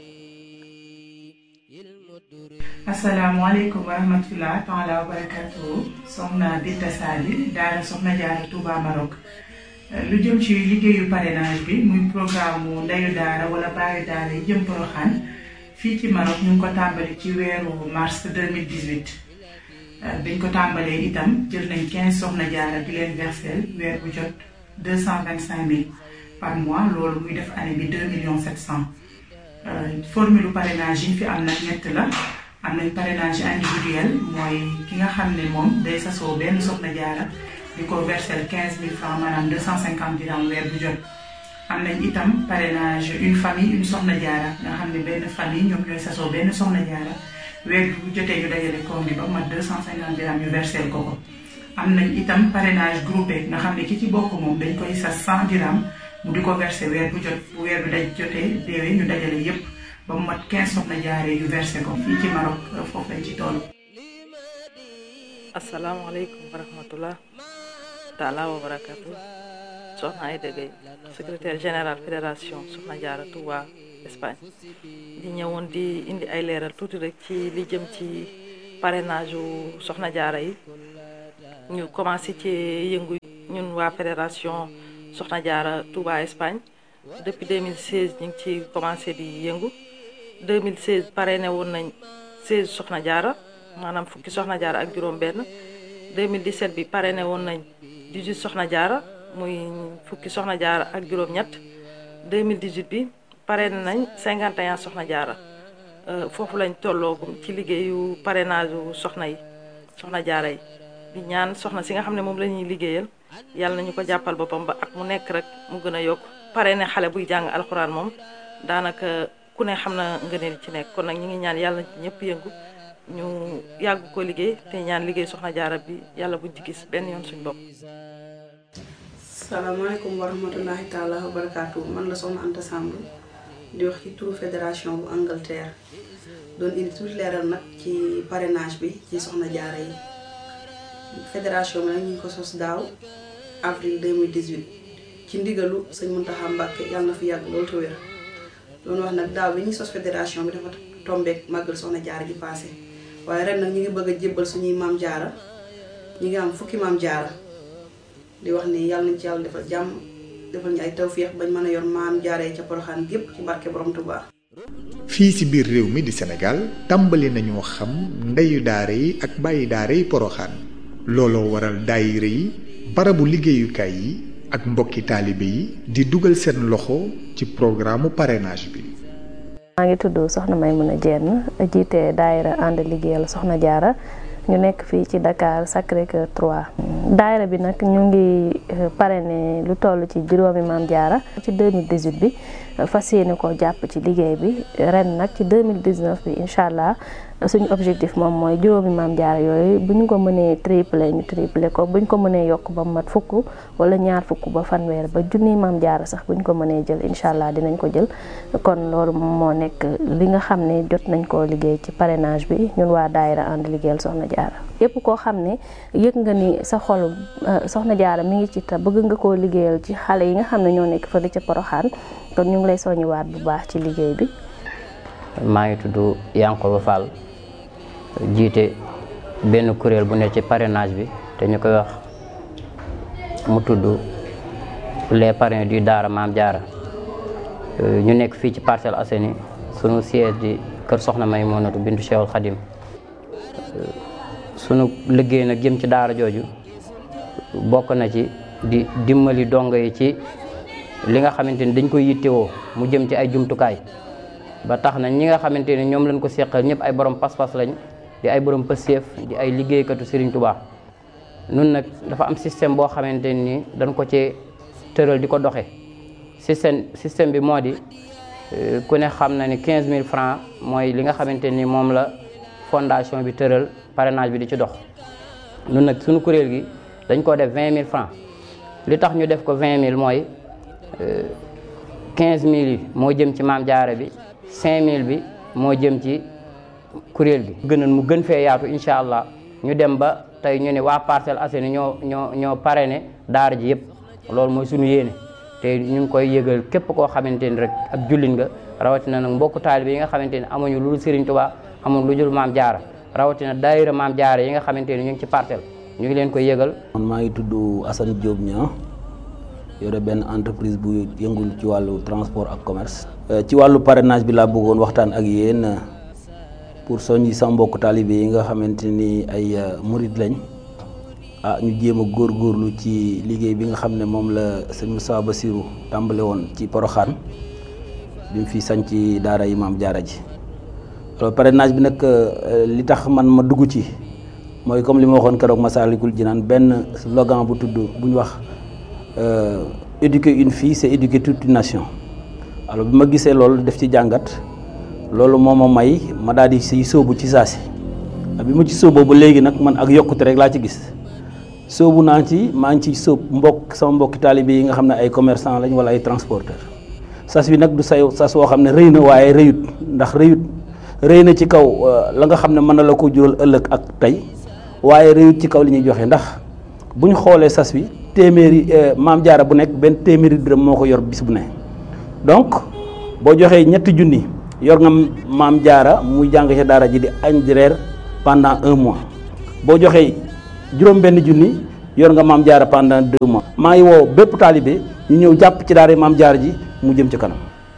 Q: asalaamaaleykum wa rahmatulah taala wa barakatuh soxna Binta Sali daara soxna Jaara Touba Maroc lu jëm ci liggéeyu parrainage bi muy programme mu ndeyu daara wala baayu daara yi jëm Porokhane fii ci Maroc ñu ngi ko tàmbali ci weeru mars deux mille dix-huit biñ ko tàmbalee itam jël nañ quinze soxna jaara di leen versel weer bu jot deux cent vingt-cinq mille par mois loolu muy def année bi deux millions sept cent formule parrainage yi fi am nag ñett la am nañ parrainage individuel mooy ki nga xam ne moom day sasoo benn soxna jaara di ko versel quinze mille francs maanaam deux cent cinquante dirham weer bu jot am nañ itam parrainage une famille une soxna jaara nga xam ne benn famille ñoom ñooy sasoo benn soxna jaara weer bu jotee ñu dajale koom bi ba mat deux cent cinquante dirham ñu versel ko ko am nañ itam parrainage groupé nga xam ne ki ci bokk moom dañ koy sas cent dirham mu di ko versé weer bu jot bu weer bi daj jotee deewee ñu dajale yépp ba mu mat quinze soxna jaaree yu versé ko fii ci Maroc foofu lañ ci toll.
R: asalaamaaleykum wa rahmatullah taala wa barakatu Soxna Aïda Gueye secrétaire général fédération Soxna Jaara Touba Espagne di ñëwoon di indi ay leeral tuuti rek ci li jëm ci parrainage u Soxna Jaara yi ñu commencé ci yëngu ñun waa fédération Soxna Jaara Touba Espagne depuis deux mille seize ñu ngi ci commencé di yëngu deux mille seize parrainé woon nañ seize Soxna Jaara maanaam fukki Soxna Jaara ak juróom benn deux mille dix-sept bi parrainé woon nañ dix-huit Soxna Jaara muy fukki Soxna Jaara ak juróom ñett deux mille dix-huit bi parrainé nañ cinquante et un Soxna Jaara foofu lañ tolloogum ci liggéeyu parrainage u soxna yi Soxna Jaara yi di ñaan soxna si nga xam ne moom la ñuy liggéeyal yàlla nañu ko jàppal boppam ba ak mu nekk rek mu gën a yokk parrainé xale buy jàng alxuraan moom daanaka ku ne xam na ngëneel ci nekk kon nag ñu ngi ñaan yàlla ñëpp yëngu ñu yàgg ko liggéey te ñaan liggéey Soxna Jaara bi yàlla buñ ci gis benn yoon suñ bopp.
S: salaamaaleykum wa rahmatullahi taala wa barakaatu man la Soxna Anta Samb di wax ci turu fédération bu Angleterre doon indi tuuti leeral nag ci parrainage bi ci Soxna Jaara yi fédération bi nag ñu ngi ko sos daaw avril deux mille dix-huit ci ndigalu sëñ Muntaxa Mbàkke yàlla na fi yàgg loolu te wér doon wax nag daaw bi ñuy sos fédération bi dafa tombeek màggal Soxna Jaara gi passé waaye ren nag ñu ngi bëgg a jébbal suñuy maam jaara ñu ngi am fukki maam jaara di wax ni yàlla nañ ci yàlla defal jàmm defal ñu ay tawféex bañ mën a yor maam jaaree ca Poroxaan gépp ci barke borom Tuubaa.
N: fii ci biir réew mi di Sénégal tàmbali nañoo xam ndeyu daara yi ak bàyyi daara yi Poroxaan looloo waral daayira yi barabu liggéeyukaay yi ak mbokki taalibe yi di dugal seen loxo ci programme parrainage bi.
T: maa ngi tudd Soxna Maymuna Jenn jiite daayira ànd liggéeyal Soxna Jaara ñu nekk fii ci Dakar Sacré-Cœur trois. daayira bi nag ñu ngi parrainé lu toll ci juróomi maam jaara ci deux mille dix-huit bi fas yéene ko jàpp ci liggéey bi ren nag ci deux mille dix-neuf bi incha allah suñu objectif moom mooy juróomi maam jaara yooyu bu ñu ko mënee triplé ñu triplé ko bu ñu ko mënee yokk ba mat fukk wala ñaar fukk ba fanweer ba junniy maam jaara sax bu ñu ko mënee jël incha allah dinañ ko jël kon loolu moo nekk li nga xam ne jot nañ koo liggéey ci parrainage bi ñun waa daayira ànd liggéeyal Soxna Jaara yépp koo xam ne yëg nga ni sa xol Soxna Jaara mi ngi ci ta bëgg nga koo liggéeyal ci xale yi nga xam ne ñoo nekk fële ca Poroxaan kon ñu ngi lay soññiwaat bu baax ci liggéey bi.
U: maa ngi tudd Yankoba Fall jiite benn kuréel bu ne ci parrainage bi te ñu koy wax mu tudd les parrains du Daara Maam Jaara ñu nekk fii ci Parcelles Assainies sunu siège di kër Soxna Maymunatu bintu Cheikhul Khadim sunu liggéey nag jëm ci daara jooju bokk na ci di dimbali dongo yi ci li nga xamante ni dañ koy yittewoo mu jëm ci ay jumtukaay ba tax na ñi nga xamante ni ñoom lañ ko seqal ñëpp ay borom pas-pas lañ di ay borom pëseef di ay liggéeykatu Serigne Touba nun nag dafa am système boo xamante ni dañ ko ci tëral di ko doxe système système bi moo di ku ne xam na ni quinze mille francs mooy li nga xamante ni moom la fondation bi tëral parrainage bi di ci dox nun nag suñu kuréel gi dañ ko def vingt mille francs li tax ñu def ko vingt mille mooy quinze mille yi moo jëm ci maam jaara bi cinq mille bi moo jëm ci kuréel gi gënoon mu gën fee yaatu incha allah ñu dem ba tey ñu ne waa Parcelles Assainies ñoo ñoo ñoo parrainé daara ji yëpp loolu mooy suñu yéene te ñu ngi koy yëgal képp koo xamante ni rek ak jullit nga rawatina nag mbokku taalibe yi nga xamante ni amuñu lu dul Serigne Touba amuñu lu dul maam jaara rawatina daayira maam jaara yi nga xamante ni ñu ngi ci parcelle ñu ngi leen koy yëgal.
V: man maa ngi tudd Assane Diop Niang yore benn entreprise bu yëngul ci wàllu transport ak commerce. ci wàllu parrainage bi laa bëggoon waxtaan ak yéen pour soññi sa mbokku taalibe yi nga xamante ni ay murid lañ ah ñu jéem a góorgóorlu ci liggéey bi nga xam ne moom la sëñ Moussa Bassirou tàmbale woon ci Poroxaan bi mu fi sañ ci daara yi maam jaara ji. alors parrainage bi nag li tax man ma dugg ci mooy comme li ma waxoon keroog Massalikul Jinaan benn slogan bu tudd bu ñu wax éduquer une fille c'est éduquer toute une nation. alors bi ma gisee loolu def ci jàngat loolu moo ma may ma daal di siy sóobu ci saasi bi ma ci sóoboo ba léegi nag man ak yokkute rek laa ci gis sóobu naa ci maa ngi ciy sóob mbokk sama mbokki taalibe yi nga xam ne ay commerçant lañ wala ay transporteur sas bi nag du say sas woo xam ne rëy na waaye rëyut ndax rëyut rëy na ci kaw la nga xam ne mën na la ko jural ëllëg ak tey waaye rëyut ci kaw li ñuy joxe ndax bu ñu xoolee sas wi téeméeri maam jaara bu nekk benn téeméeri dërëm moo ko yor bis bu ne donc boo joxee ñetti junni yor nga maam jaara muy jàng ca daara ji di añ di reer pendant un mois boo joxee juróom benn junni yor nga maam jaara pendant deux mois. maa ngi woo bépp taalibe ñu ñëw jàpp ci daara maam jaara ji mu jëm ci kanam.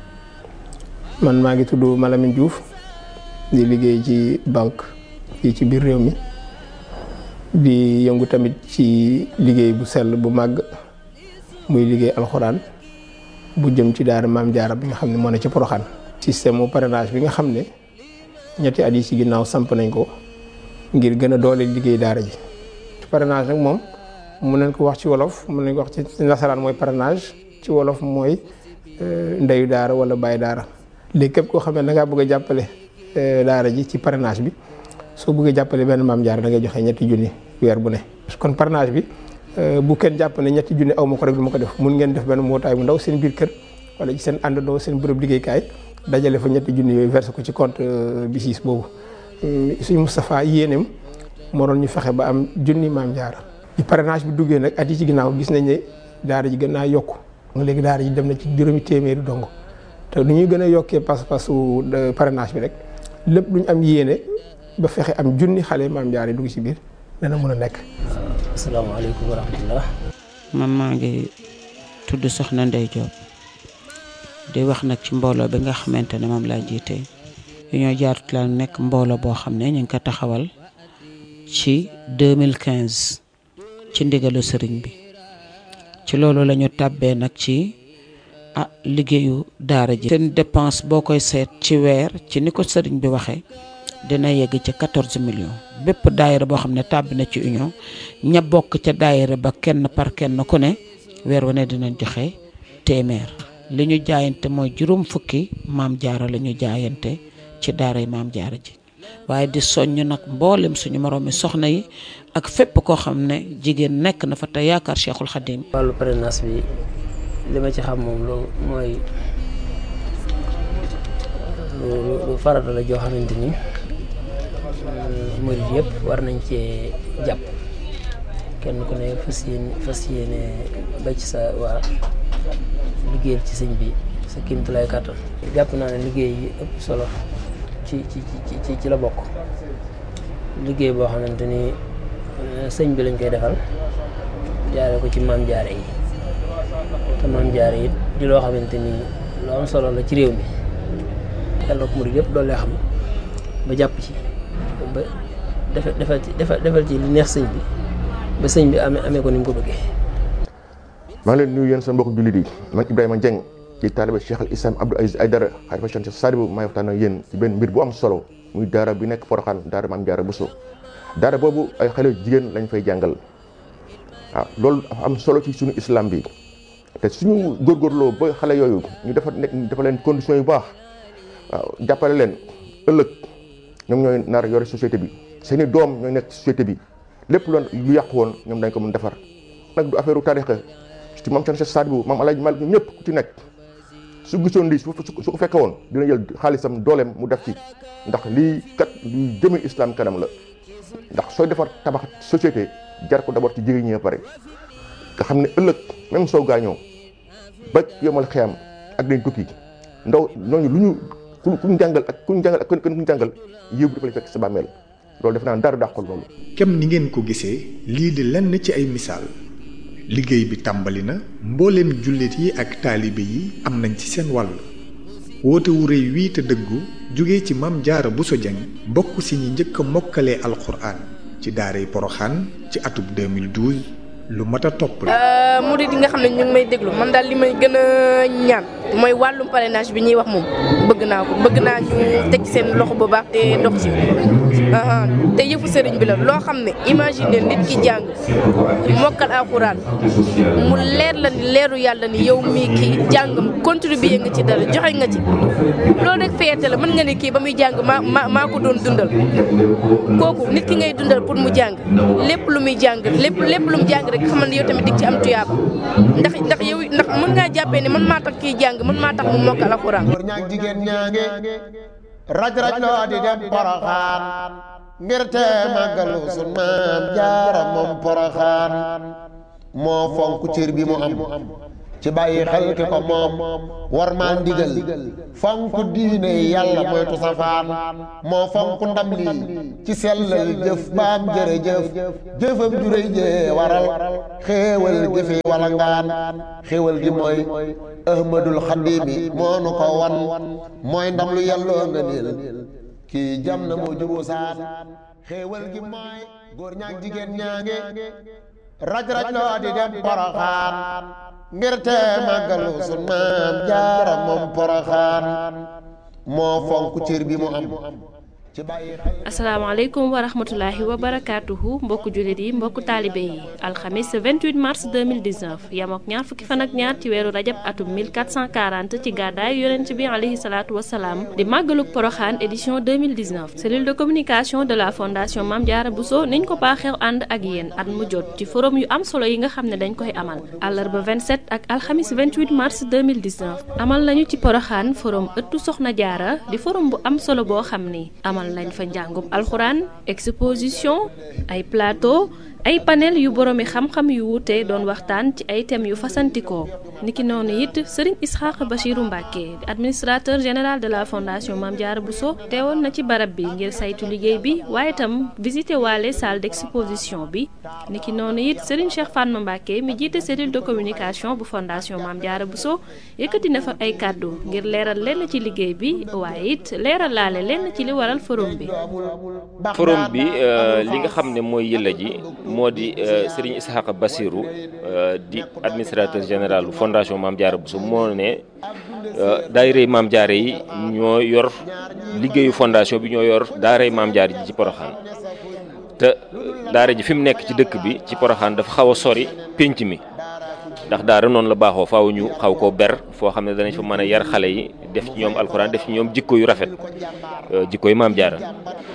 A: man maa ngi tudd Malamine Diouf di liggéey ci banque fii ci biir réew mi di yëngu tamit ci liggéey bu sell bu màgg muy liggéey alxuraan bu jëm ci daara maam jaara bi nga xam ne moo ne ci Poroxaan. système mu parrainage bi nga xam ne ñetti at yi ci ginnaaw samp nañ ko ngir gën a doole liggéey daara ji. parrainage nag moom mun nañ ko wax ci wolof mun nañ ko wax ci nasaraan mooy parrainage ci wolof mooy ndeyu daara wala bàyyi daara. léegi képp koo xam ne da ngaa bëgg a jàppale daara ji ci parrainage bi soo bëggee jàppale benn maam jaara da ngay joxe ñetti junni weer bu ne. kon parrainage bi bu kenn jàpp ne ñetti junni aw ma ko rek du ma ko def mun ngeen def benn mbootaay bu ndaw seen biir kër wala ci seen àndandoo seen bërëb liggéeykaay dajale fa ñetti junni yooyu versé ko ci compte BICIS boobu. suñu Moustapha yéeneem moo doon ñu fexe ba am junni maam jaara. ci parrainage bi duggee nag at yi ci ginnaaw gis nañ ne daara ji gën naa yokku léegi daara ji dem na ci juróomi téeméeri dong. te nu ñuy gën a yokkee pas-pasu parrainage bi rek lépp lu ñu am yéene ba fexe am junni xale maam jaara dugg ci biir dana mën a nekk.
G: asalaamaaleykum wa rahmatullah. man maa ngi tudd Soxna Ndey Diop di wax nag ci mbooloo bi nga xamante ne moom laa jiite Union Jaaratu la nekk mbooloo boo xam ne ñu ngi ko taxawal ci deux mille quinze ci ndigalu sëriñ bi ci loolu la ñu tàbbee nag ci. ah liggéeyu daara ji seen dépense boo koy seet ci weer ci ni ko sëriñ bi waxee dina yegg ci quatorze millions bépp daayira boo xam ne tàbbi na ci union ña bokk ca daayira ba kenn par kenn ku ne weer wane dinañ joxe téeméer li ñu jaayante mooy juróom fukki maam jaara la ñu jaayante ci daara yi maam jaara ji waaye di soññ nag mboolem suñu moroomi soxna yi ak fépp koo xam ne jigéen nekk na fa te yaakaar Cheikhul Khadim. wàllu parrainage bi li ma ci xam moom lu mooy lu lu farata la joo xamante ni murid yëpp war nañ cee jàpp kenn ku ne fas yéene fas yéene ba ci sa waa liggéeyal ci sëñ bi sa kéemtulaay kàttan. jàpp naa ne liggéey yi ëpp solo ci ci ci ci la bokk liggéey boo xamante ni sëñ bi lañ koy defal jaare ko ci maam jaare yi. te maam jaare it di loo xamante ni lu am solo la ci réew mi yàlla ko murid yëpp doole xam ba jàpp ci ba defal defal ci defal ci li neex sëñ bi ba sëñ bi amee amee ko ni mu ko bëggee.
W: maa ngi leen nuyu yéen sa mbokk jullit yi man Ibrahima Dieng ci taalibe Cheikh al Islam Abdou Aziz Aïdara xalifa Cheikh Sadibou maay waxtaan ak yéen ci benn mbir bu am solo muy daara bi nekk Porokhane daara maam jaara Bousso daara boobu ay xale jigéen lañ fay jàngal waaw loolu dafa am solo ci suñu islam bi. te suñu góorgóorloo ba xale yooyu ñu dafa nekk dafa leen conditions yu baax waaw jàppale leen ëllëg ñoom ñooy nar yore société bi seeni doom ñooy nekk société bi lépp loon lu yàqu woon ñoom dañ ko mën defar. nag du affaire u tarixa ci maam Cheikh Sadibou maam Alaaji Malik ñëpp ku ci nekk su gisoon lii su ko fekke woon dina jël xaalisam dooleem mu def ci ndax lii kat luy jëme islam kanam la ndax sooy defar tabax société jar ko d'abord ci jigéen ñi pare nga xam ne ëllëg même soo gaañoo ba yomal xiyam ak dañ tukki ndaw ñooñu lu ñu ku kuñ jàngal ak kuñ jàngal ak kenn kuñ jàngal yëw bi dafa lay fekk sa bàmmeel loolu def naa dara dàqul loolu.
N: kem ni ngeen ko gisee lii di lenn ci ay misaal liggéey bi tàmbali na mbooleem jullit yi ak taalibe yi am nañ ci seen wàll woote wu rëy wii te dëggu jóge ci Maam Jaara Bousso Dieng bokk si ñi njëkk a mokkalee alxuraan ci daaray Porokhane ci atub deux mille douze lu mat a topp la.
X: murid yi nga xam ne ñu ngi may déglu man daal li may gën a ñaan mooy wàllum parrainage bi ñuy wax moom bëgg naa ko bëgg naa ñu teg seen loxo bu baax te dox ci te yëfu sëriñ bi la loo xam ne imagine nit ki jàng mokkal alxuraan mu leer la ni leeru yàlla ni yow mii kii jàngam contribuer nga ci dara joxe nga ci loolu rek fierté la mën nga ne kii ba muy jàng maa maa maa ko doon dundal kooku nit ki ngay dundal pour mu jàng lépp lu muy jàng lépp lépp lu mu jàng rek xamal ne yow tamit dig ci am tuyaaba ndax ndax yow ndax mën ngaa jàppee ne man maa tax kii jàng man maa tax mu mokkal alxuraan.
M: góor ñaag jigéen ñaange raj raj loo di dem Porokhane ngir te màggalu sun maam jaara moom poroxaan moo fonk cër bi mu am ci bàyyi xel ki ko moom war maa ndigal fonk diine yàlla moytu safaan moo fonk ndam lii ci sellal jëf baam jërëjëf jëfam juréy jee waral xéewal jëfe wala ngaan xéewal gi mooy ahmadul xadimi moo nu ko wan mooy ndam lu yàlloo nga niil kii jam na moo jubu saan xéewal gi mooy góor ñaak jigéen ñaange raj raj loo di dem poroxaan ngir te màggalu sun maam jaara moom poroxaan moo fonk cër bi mu am
D: asalaamaaleykum wa rahmatulahi wa barakaatuhu mbokku jullit yi mbokku taalibe yi alxamis vingt-huit mars deux mille dix-neuf yam ak ñaar fukki fan ak ñaar ci weeru rajab atum mille quatre cent quarante ci gàddaay yonent bi alayhi salaatu wasalaam di màggaluk poroxaan édition deux mille dix-neuf cellule de communication de la fondation Mame Diarra Bousso niñ ko baaxeew ànd ak yéen at mu jot ci forum yu am solo yi nga xam ne dañ koy amal àllarba vingt-sept ak alxamis vingt-huit mars deux mille dix-neuf amal nañu ci poroxaan forum ëttu soxna jaara di forum bu am solo boo xam ni amal lañ fa njàngum alxuraan exposition ay plateau ay panel yu boroomi xam-xam yu wuute doon waxtaan ci ay thèmes yu fasantikoo niki noonu it Serigne Ishaq Bachirou Mbacké administrateur général de la fondation Mame Diarra Bousso teewoon na ci barab bi ngir saytu liggéey bi waaye itam visité waale salle d'exposition bi niki noonu it Serigne Cheikh Fatma Mbacké mi jiite cellule de communication bu fondation Mame Diarra Bousso yëkkati na fa ay kàddu ngir leeral lenn ci liggéey bi waaye it leeral laale lenn ci li waral forum bi.
E: forum bi li nga xam ne mooy yëlla ji moo di Serigne Ishaq Bachirou di administrateur général bu fondation Mame Diarra Bousso moo ne daayira Mame Diarra yi ñoo yor liggéeyu fondation bi ñoo yor daara Mame Diarra ji ci Poroxaan te daara ji fi mu nekk ci dëkk bi ci Poroxaan dafa xaw a sori pénc mi ndax daara noonu la baaxoo faaw ñu xaw koo ber foo xam ne danañ fa mën a yar xale yi def ci ñoom alxuraan def ci ñoom jikko yu rafet jikko yu Mame Diarra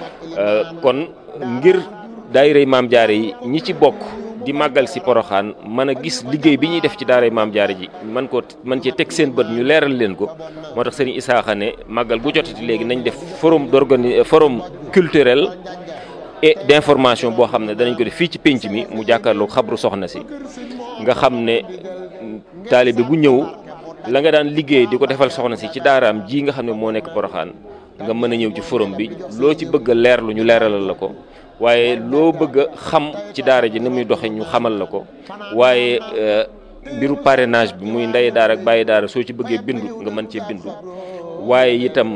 E: kon ngir daayira Mame Diarra yi ñi ci bokk di màggal si Poroxaan mën a gis liggéey bi ñuy def ci daara Mame Diarra ji man ko man cee teg seen bët ñu leeral leen ko moo tax Serigne Isaaxa ne màggal gu jotati léegi nañ def forum d'organi forum culturel et d'information boo xam ne danañ ko def fii ci pénc mi mu jàkkaarloog xabru soxna si nga xam ne taalibe bu ñëw la nga daan liggéey di ko defal soxna si ci daaraam ji nga xam ne moo nekk Poroxaan nga mën a ñëw ci forum bi loo ci bëgg a leerlu ñu leeralal la ko waaye loo bëgg a xam ci daara ji ni muy doxe ñu xamal la ko waaye mbiru parrainage bi muy ndey daara ak bàyyi daara soo ci bëggee bindu nga mën cee bindu waaye itam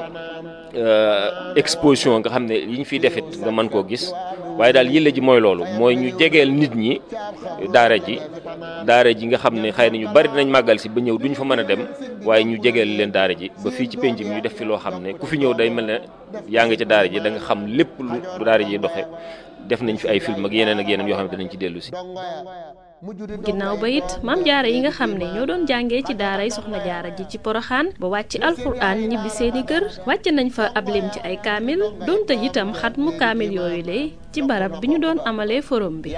E: exposition nga xam ne yi ñu fiy defit nga mën koo gis waaye daal yëlla ji mooy loolu mooy ñu jegeel nit ñi daara ji daara ji nga xam ne xëy na ñu bari dinañ màggal si ba ñëw duñ fa mën a dem waaye ñu jegeel leen daara ji ba fii ci penc mi ñu def fi loo xam ne ku fi ñëw day mel ne yaa ngi ca daara ji da nga xam lépp lu daara ji doxe def nañ fi ay film ak yeneen ak yeneen yoo xam ne danañ ci dellu si.
D: ginnaaw ba it Mame Diarra yi nga xam ne ñoo doon jàngee ci daaray Soxna Jaara ji ci Poroxaan ba wàcc alxuraan ñibbi seeni kër wàcc nañ fa ab lim ci ay kaamil doon tëj itam xat mu kaamil yooyu lay ci barab bi ñu doon amalee forum bi.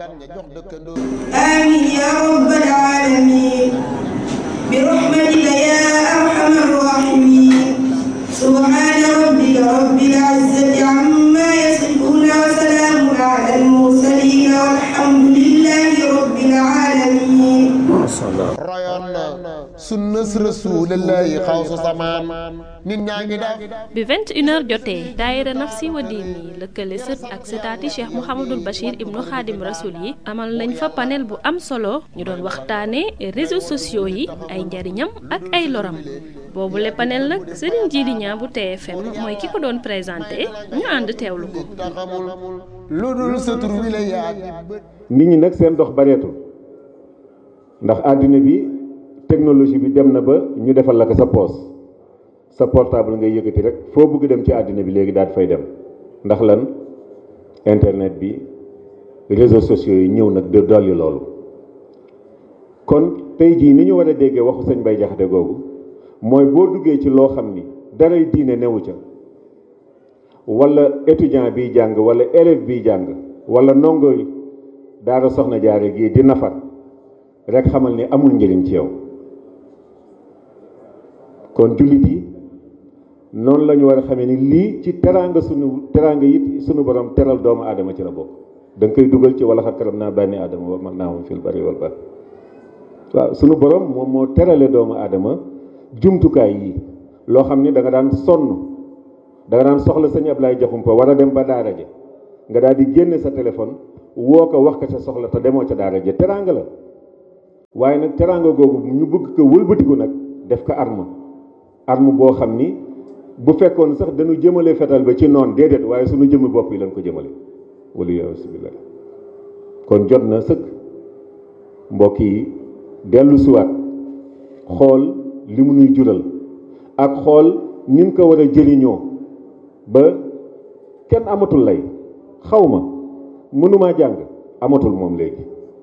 I: amiin yaa rabbal aalamiin bi rahmatika yaa arhamar raahimiin subhaana rabbika rabbil izzati ammaa yasifuun wa salaamun alal mursaliin walhamdulillaahi rabbil aalamiin.
M: royoon na sunnas rasuulillaahi xawsu samaan nit ñaa ngi def.
D: bi vingt et une heures jotee daayira Nafsi wa Diini lëkkale sët ak sëtaati Cheikh Mouhamadul Bachir ibnu Xaadim Rasul yi amal nañ fa panel bu am solo ñu doon waxtaanee réseaux sociaux yi ay njariñam ak ay loram boobu le panel nag Serigne Djili Niang bu T F M mooy ki ko doon présenté ñu ànd teewlu ko.
M: lu dul sa tur wi la yaa
J: nit ñi nag seen dox bareetul ndax àddina bi technologie bi dem na ba ñu defal la ko sa poos sa portable ngay yëkkati rek foo bëgg dem ci àddina bi léegi daal fay dem ndax lan internet bi réseaux sociaux yi ñëw nag de dolli loolu kon tey jii ni ñu war a déggee waxu sëñ Bay Jaxate googu mooy boo duggee ci loo xam ni daray diine newu ca wala étudiant biy jàng wala élève biy jàng wala ndongo daara Soxna Jaara gii di nafar rek xamal ni amul njëriñ ci yow kon jullit yi noonu la ñu war a xamee ni lii ci teraanga sunu teraanga it sunu borom teral doomu aadama ci la bokk. da nga koy dugal ci wala xat karam naa bànni aadama wa man naa moom fil bari wal bahr waaw sunu borom moom moo terale doomu aadama jumtukaay yi loo xam ni da nga daan sonn da nga daan soxla sëñ Ablaye Diakhoumpa war a dem ba daara ja nga daal di génne sa téléphone woo ko wax ko sa soxla te demoo ca daara ja teraanga la waaye nag teraanga googu ñu bëgg ko wëlbatiku nag def ko arme arme boo xam ni bu fekkoon sax dañu jëmale fetal ba ci noon déedéet waaye sunu jëmm bopp yi lañ ko jëmale wala yasubillah kon jot na sëkk mbokk yi dellu siwaat xool li mu nuy jural ak xool ni mu ko war a jëriñoo ba kenn amatul lay xaw ma mënumaa jàng amatul moom léegi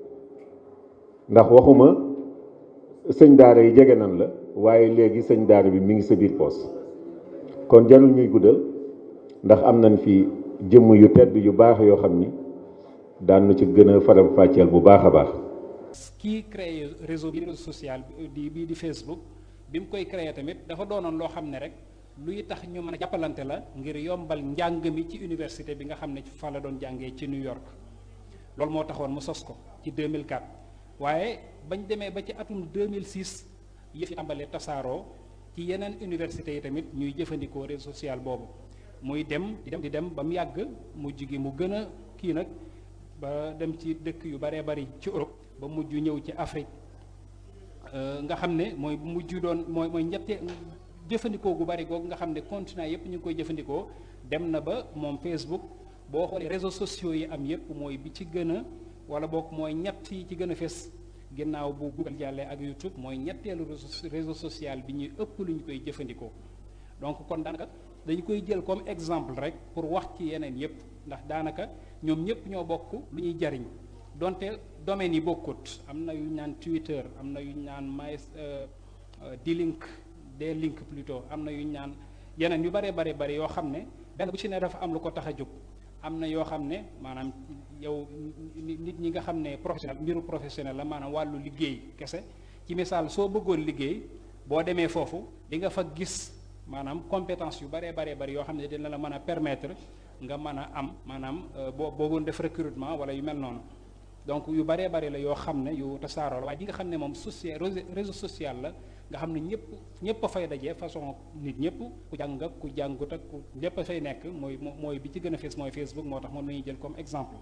J: ndax waxuma sëñ daara yi jege nan la waaye léegi sëñ daara bi mi ngi sa biir poos kon jarul ñuy guddal ndax am nañ fi jëmm yu tedd yu baax yoo xam ni daan na ci gën a faram fàcceel bu baax a baax.
C: kii créé réseau bi réseau social di bii di Facebook bi mu koy créé tamit dafa doonoon loo xam ne rek luy tax ñu mën a jàppalante la ngir yombal njàng mi ci université bi nga xam ne fa la doon jàngee ci New York loolu moo taxoon mu sos ko ci deux mille quatre waaye bañ demee ba ci atum deux mille six yëf yi tàmbalee tasaaroo ci yeneen université yi tamit ñuy jëfandikoo réseau social boobu muy dem di dem di dem ba mu yàgg mujj gi mu gën a kii nag ba dem ci dëkk yu baree bari ci Europe ba mujj ñëw ci Afrique nga xam ne mooy mujj doon mooy mooy ñette jëfandikoo gu bari googu nga xam ne continent yëpp ñu ngi koy jëfandikoo dem na ba moom Facebook boo xoolee réseaux sociaux yi am yëpp mooy bi ci gën a wala boog mooy ñett yi ci gën a fes ginnaaw bu Google jàllee ak YouTube mooy ñetteelu réseau social bi ñuy ëpp lu ñu koy jëfandikoo donc kon daanaka dañu koy jël comme exemple rek pour wax ci yeneen yëpp ndax daanaka ñoom ñëpp ñoo bokk lu ñuy jariñ donte domaines yi bokkut am na yu ñu naan Twitter am na yu ñu naan my D-Link D-Link plutôt am na yu ñu naan yeneen yu bare bare bare yoo xam ne benn bu ci ne dafa am lu ko tax a jóg am na yoo xam ne maanaam yow nit ñi nga xam ne professionnel mbiru professionnel la maanaam wàllu liggéey kese ci misaal soo bëggoon liggéey boo demee foofu di nga fa gis maanaam compétence yu baree baree bari yoo xam ne dina la mën a permettre nga mën a am maanaam boo boogoon def recrutement wala yu mel noonu donc yu baree bari la yoo xam ne yu tasaaroo la waaye di nga xam ne moom social réseau social la nga xam ne ñëpp ñëpp a fay dajee façon nit ñëpp ku jàng ak ku jàngut ak ku ñëpp a fay nekk mooy mooy bi ci gën a fees mooy Facebook moo tax moom la ñuy jël comme exemple.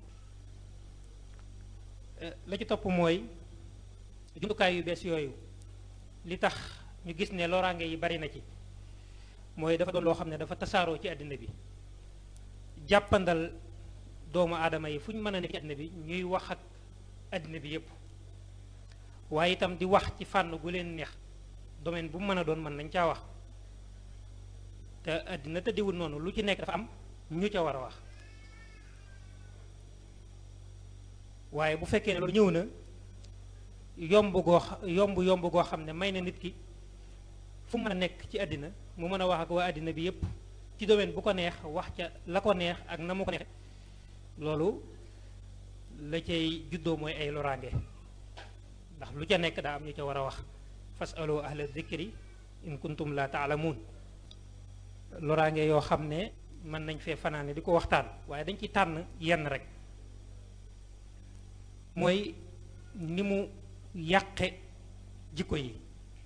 F: la ci topp mooy jumtukaay yu bees yooyu li tax ñu gis ne loraange yi bari na ci mooy dafa doon loo xam ne dafa tasaaroo ci àddina bi jàppandal doomu aadama yi fu ñu mën a nekk ci àddina bi ñuy wax ak àddina bi yépp waaye itam di wax ci fànn gu leen neex domaine bu mu mën a doon mën nañ caa wax te àddina tëddiwul noonu lu ci nekk dafa am ñu ca war a wax waaye bu fekkee ne loolu ñëw na yomb goo yomb yomb goo xam ne may na nit ki fu mu mën a nekk ci àddina mu mën a wax ak waa àddina bi yépp ci domaine bu ko neex wax ca la ko neex ak na mu ko neexe loolu la cay juddoo mooy ay loraange ndax lu ca nekk daa am ñu ca war a wax fasalu ahla dhikri in kuntum la taalamuun loraange yoo xam ne mën nañ fee fanaane di ko waxtaan waaye dañ ci tànn yenn rek mooy ni mu yàqe jikko yi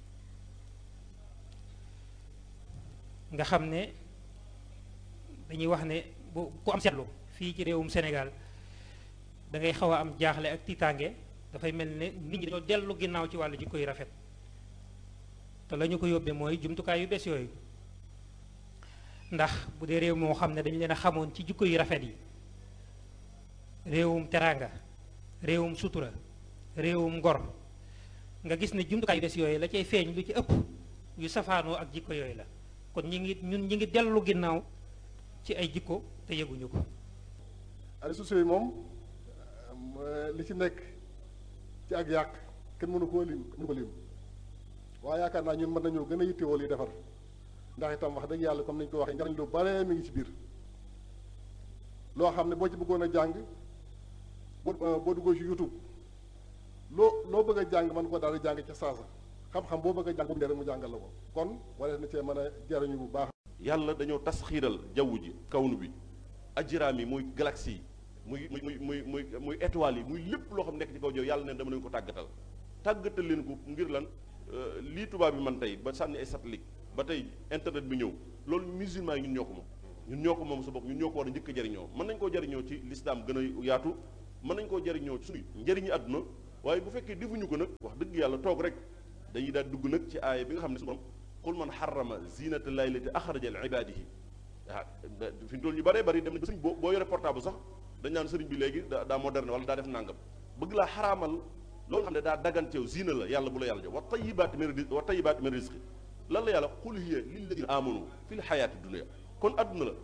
F: nga xam ne dañuy wax ne bu ku am seetlu fii ci réewum Sénégal da ngay xaw a am jaaxle ak tiitaange dafay mel ne nit ñi dañoo dellu ginnaaw ci wàllu jikko yu rafet te la ñu ko yóbbee mooy jumtukaay yu bees yooyu ndax bu dee réew moo xam ne dañu leen a xamoon ci jikko yu rafet yi réewum teraanga réewum sutura réewum ngor nga gis ne jumtukaay yu bees yooyu la cay feeñ lu ci ëpp yu safaanoo ak jikko yooyu la kon ñi ngi ñun ñi ngi dellu ginnaaw ci ay jikko te yëguñu ko.
K: réseaux sociaux yi moom li ci nekk ci ak yàq kenn mënu koo lim mënu ko lim waaye yaakaar naa ñun mën nañoo gën a yittewoo li defar ndax itam wax dëgg yàlla comme nañu ko waxee njariñ lu bare mi ngi ci biir loo xam ne boo ci bëggoon a jàng boo boo duggoo ci YouTube loo loo bëgg a jàng mën koo daal di jàng ca saasa xam-xam boo bëgg a jàng bu mu mu jàngal la ko kon war na cee mën a jariñu bu baax.
B: yàlla dañoo tasxiiral jaww ji kawnu bi ajraam yi muy galaxie yi muy muy muy muy muy étoiles yi muy lépp loo xam nekk ci kaw jaww yàlla neen dama leen ko tàggatal tàggatal leen ko ngir lan lii tubaab bi man tey ba sànni ay satellite ba tey internet bi ñëw loolu musulman yi ñun ñoo ko moom ñun ñoo ko moom sa bopp ñun ñoo ko war a njëkk a jariñoo mën nañ koo jariñoo ci l'islam gën a yaatu mën nañ koo jariñoo ci suñu njëriñu àdduna waaye bu fekkee defuñu ko nag wax dëgg yàlla toog rek dañuy daal dugg nag ci aaya bi nga xam ne su borom qul man xarama zinata llahi lati axraja li ibadihi ah fi mu toll ñu bëree bëri dem nañ ba sëriñ boo boo yore portable sax dañ naan sëriñ bi léegi daa moderne wala daa def nangam bëgg laa xaraamal loolu xam ne daa daganteew zina la yàlla bu la yàlla jox wa tayibaati min wa tayibaati min rizqi lan la yàlla qul hiya lilladina amanu fi l xayaati dunia kon adduna la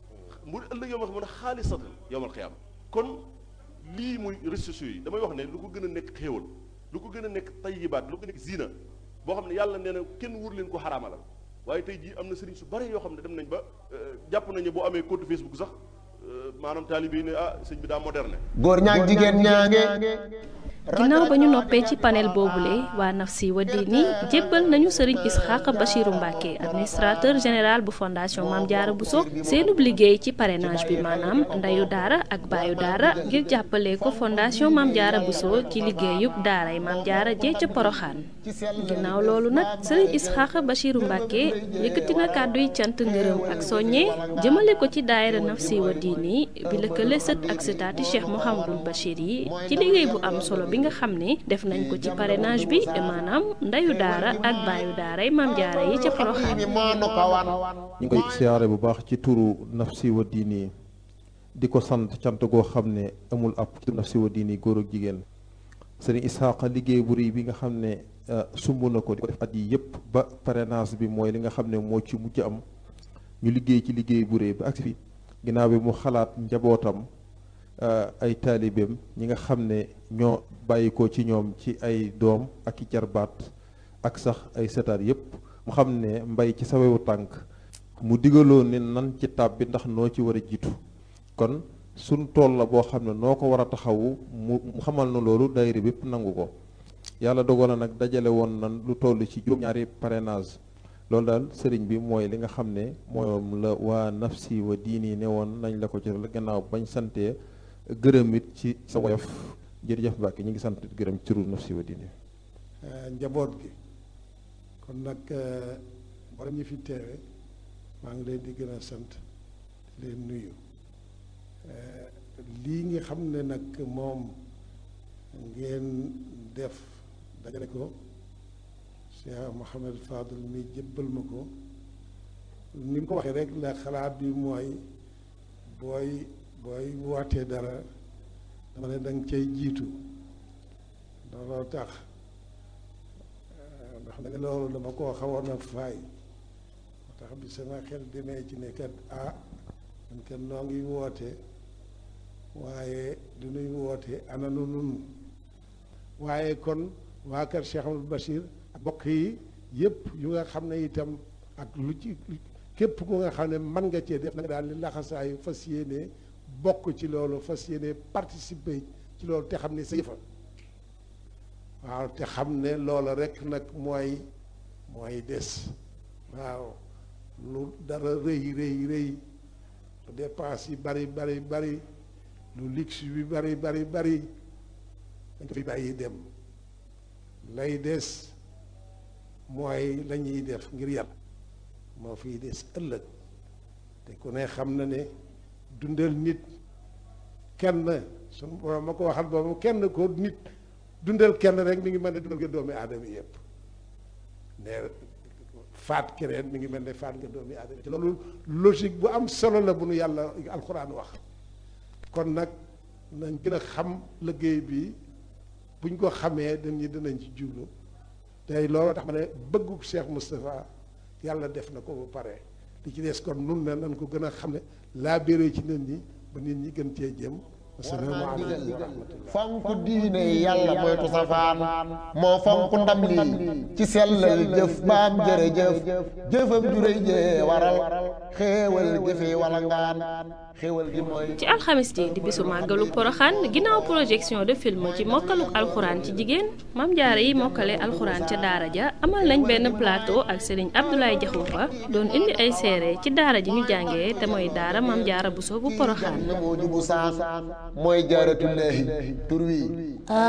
B: mu ëllëg yow ma xam ne xaalisatan yowmal xiyaama kon lii muy réseaux sociaux yi damay wax ne lu ko gën a nekk xéewal lu ko gën a nekk tayibaat lu ko nekk zina boo xam ne yàlla nee na kenn wur leen ko xaraamalal waaye tey jii am na sëriñ su bare yoo xam ne dem nañ ba jàpp nañ ne boo amee compte Facebook sax maanaam taalibe yi ne ah sëñ bi daa moderne
M: góor ñaag jigéen ñaange
D: ginnaaw ba ñu noppee ci panel boobule waa Nafsi wa Diini jébbal nañu Serigne Ishaqa Bachirou Mbacké administrateur général bu fondation Mame Diarra Bousso seenub liggéey ci parrainage bi maanaam ndeyu daara ak baayu daara ngir jàppale ko fondation Mame Diarra Bousso ci liggéeyub daaray Mame Diarra jee ca Poroxaan ginnaaw loolu nag Serigne Ishaqa Bachirou Mbacké yëkkati na kàdduy cant ngërëm ak soññe jëmale ko ci daayira Nafsi wa Diini bi lëkkale sët ak sëtaati Cheikh Mouhamadoul Bachir yi ci liggéey bu am solo bi nga xam ne def nañ ko ci parrainage bi maanaam ndeyu daara ak baayu daaray Mame Diarra yi ca Porokhane
H: ñu ngi koy siyaare bu baax ci turu Nafsi wa Diini di ko sant cant goo xam ne amul ab ci Nafsi wa Diini góor ak jigéen Serigne Ishaqa liggéey bu rëy bi nga xam ne sumb na ko di ko def at yi yëpp ba parrainage bi mooy li nga xam ne moo ci mujj am ñu liggéey ci liggéey bu rëy ba agsi fi ginnaaw bi mu xalaat njabootam ay taalibeem ñi nga xam ne ñoo bàyyi ko ci ñoom ci ay doom ak i jarbaat ak sax ay setaat yépp mu xam ne mbay ci sawewu tànk mu digaloo ne nan ci tab bi ndax noo ci war a jiitu kon suñ tool la boo xam ne noo ko war a taxawu mu xamal na loolu daayira bépp nangu ko yàlla dogal na nag dajale woon nan lu toll ci juróom-ñaari parrainage loolu daal sëriñ bi mooy li nga xam ne moom la waa Nafsi wa Diini ne woon nañ la ko ci gannaaw bañ santee gërëm it ci sa woyof jërëjëf Mbacke ñu ngi sant gërëm ci turu Nafsi wa Diini
L: njaboot gi kon nag borom ñi fi teewe maa ngi leen di gën a sant di leen nuyu lii nga xam ne nag moom ngeen def dajale ko Cheikh Mouhamed Fadul mi jëbbal ma ko ni mu ko waxee rek la xalaat bi mooy booy booy wootee dara dama ne danga cay jiitu looloo tax ndax nag loolu dama koo xawoon a faay moo tax bi sama xel demee ci ne kat ah man kat noo ngi woote waaye du nuy woote ana nu nun waaye kon waa kër Cheikh Amadou Bachir ak bokk yi yëpp yu nga xam ne itam ak lu ci képp ku nga xam ne mën nga cee def na nga daal li laxasaayu fas yéene bokk ci loolu fas yéene participer ci loolu te xam ne sa yëfa waaw te xam ne loola rek nag mooy mooy des waaw lu dara rëy rëy rëy lu dépense yi bari bari bari lu luxe bi bari bari bari dañ ko fi bàyyi dem lay des mooy la ñuy def ngir yàlla moo fiy des ëllëg te ku ne xam na ne dundal nit kenn suñu borom ma ko waxal boobu kenn ko nit dundal kenn rek mi ngi mel ne dundal nga doomi aadama yëpp ne faat keneen mi ngi mel ne faat nga doomi aadama te loolu logique bu am solo la bu nu yàlla alxuraan wax kon nag nañ gën a xam liggéey bi buñ ko xamee dañuy dinañ ci jublu tey loolu tax ma ne bëggu Cheikh Moustapha yàlla def na ko ba pare li ci des kon nun ne nañ ko gën a xam ne laa béré ci nit ñi ba nit ñi gën cee jëm asalaamaaleykum wa rahmatullah.
M: fonk diine yàlla moytu safaan moo fonk ndam lii ci sellal jëf baam jërëjëf jëfam juréy jee waral xéewal jëfe wala ngaan xéewal gi mooy
D: ci alxamis ji di bisu màggalu poroxaan ginnaaw projection de film ci mokkaluk alxuraan ci jigéen Maam Jaara yi mokkale alxuraan ca daara ja amal nañ benn plateau ak Serigne Abdoulaye Diakhoumpa doon indi ay seere ci daara ji ñu jàngee te mooy daara Maam Jaara Buso bu poroxaan
M: mooy jaaratullaahi tur wi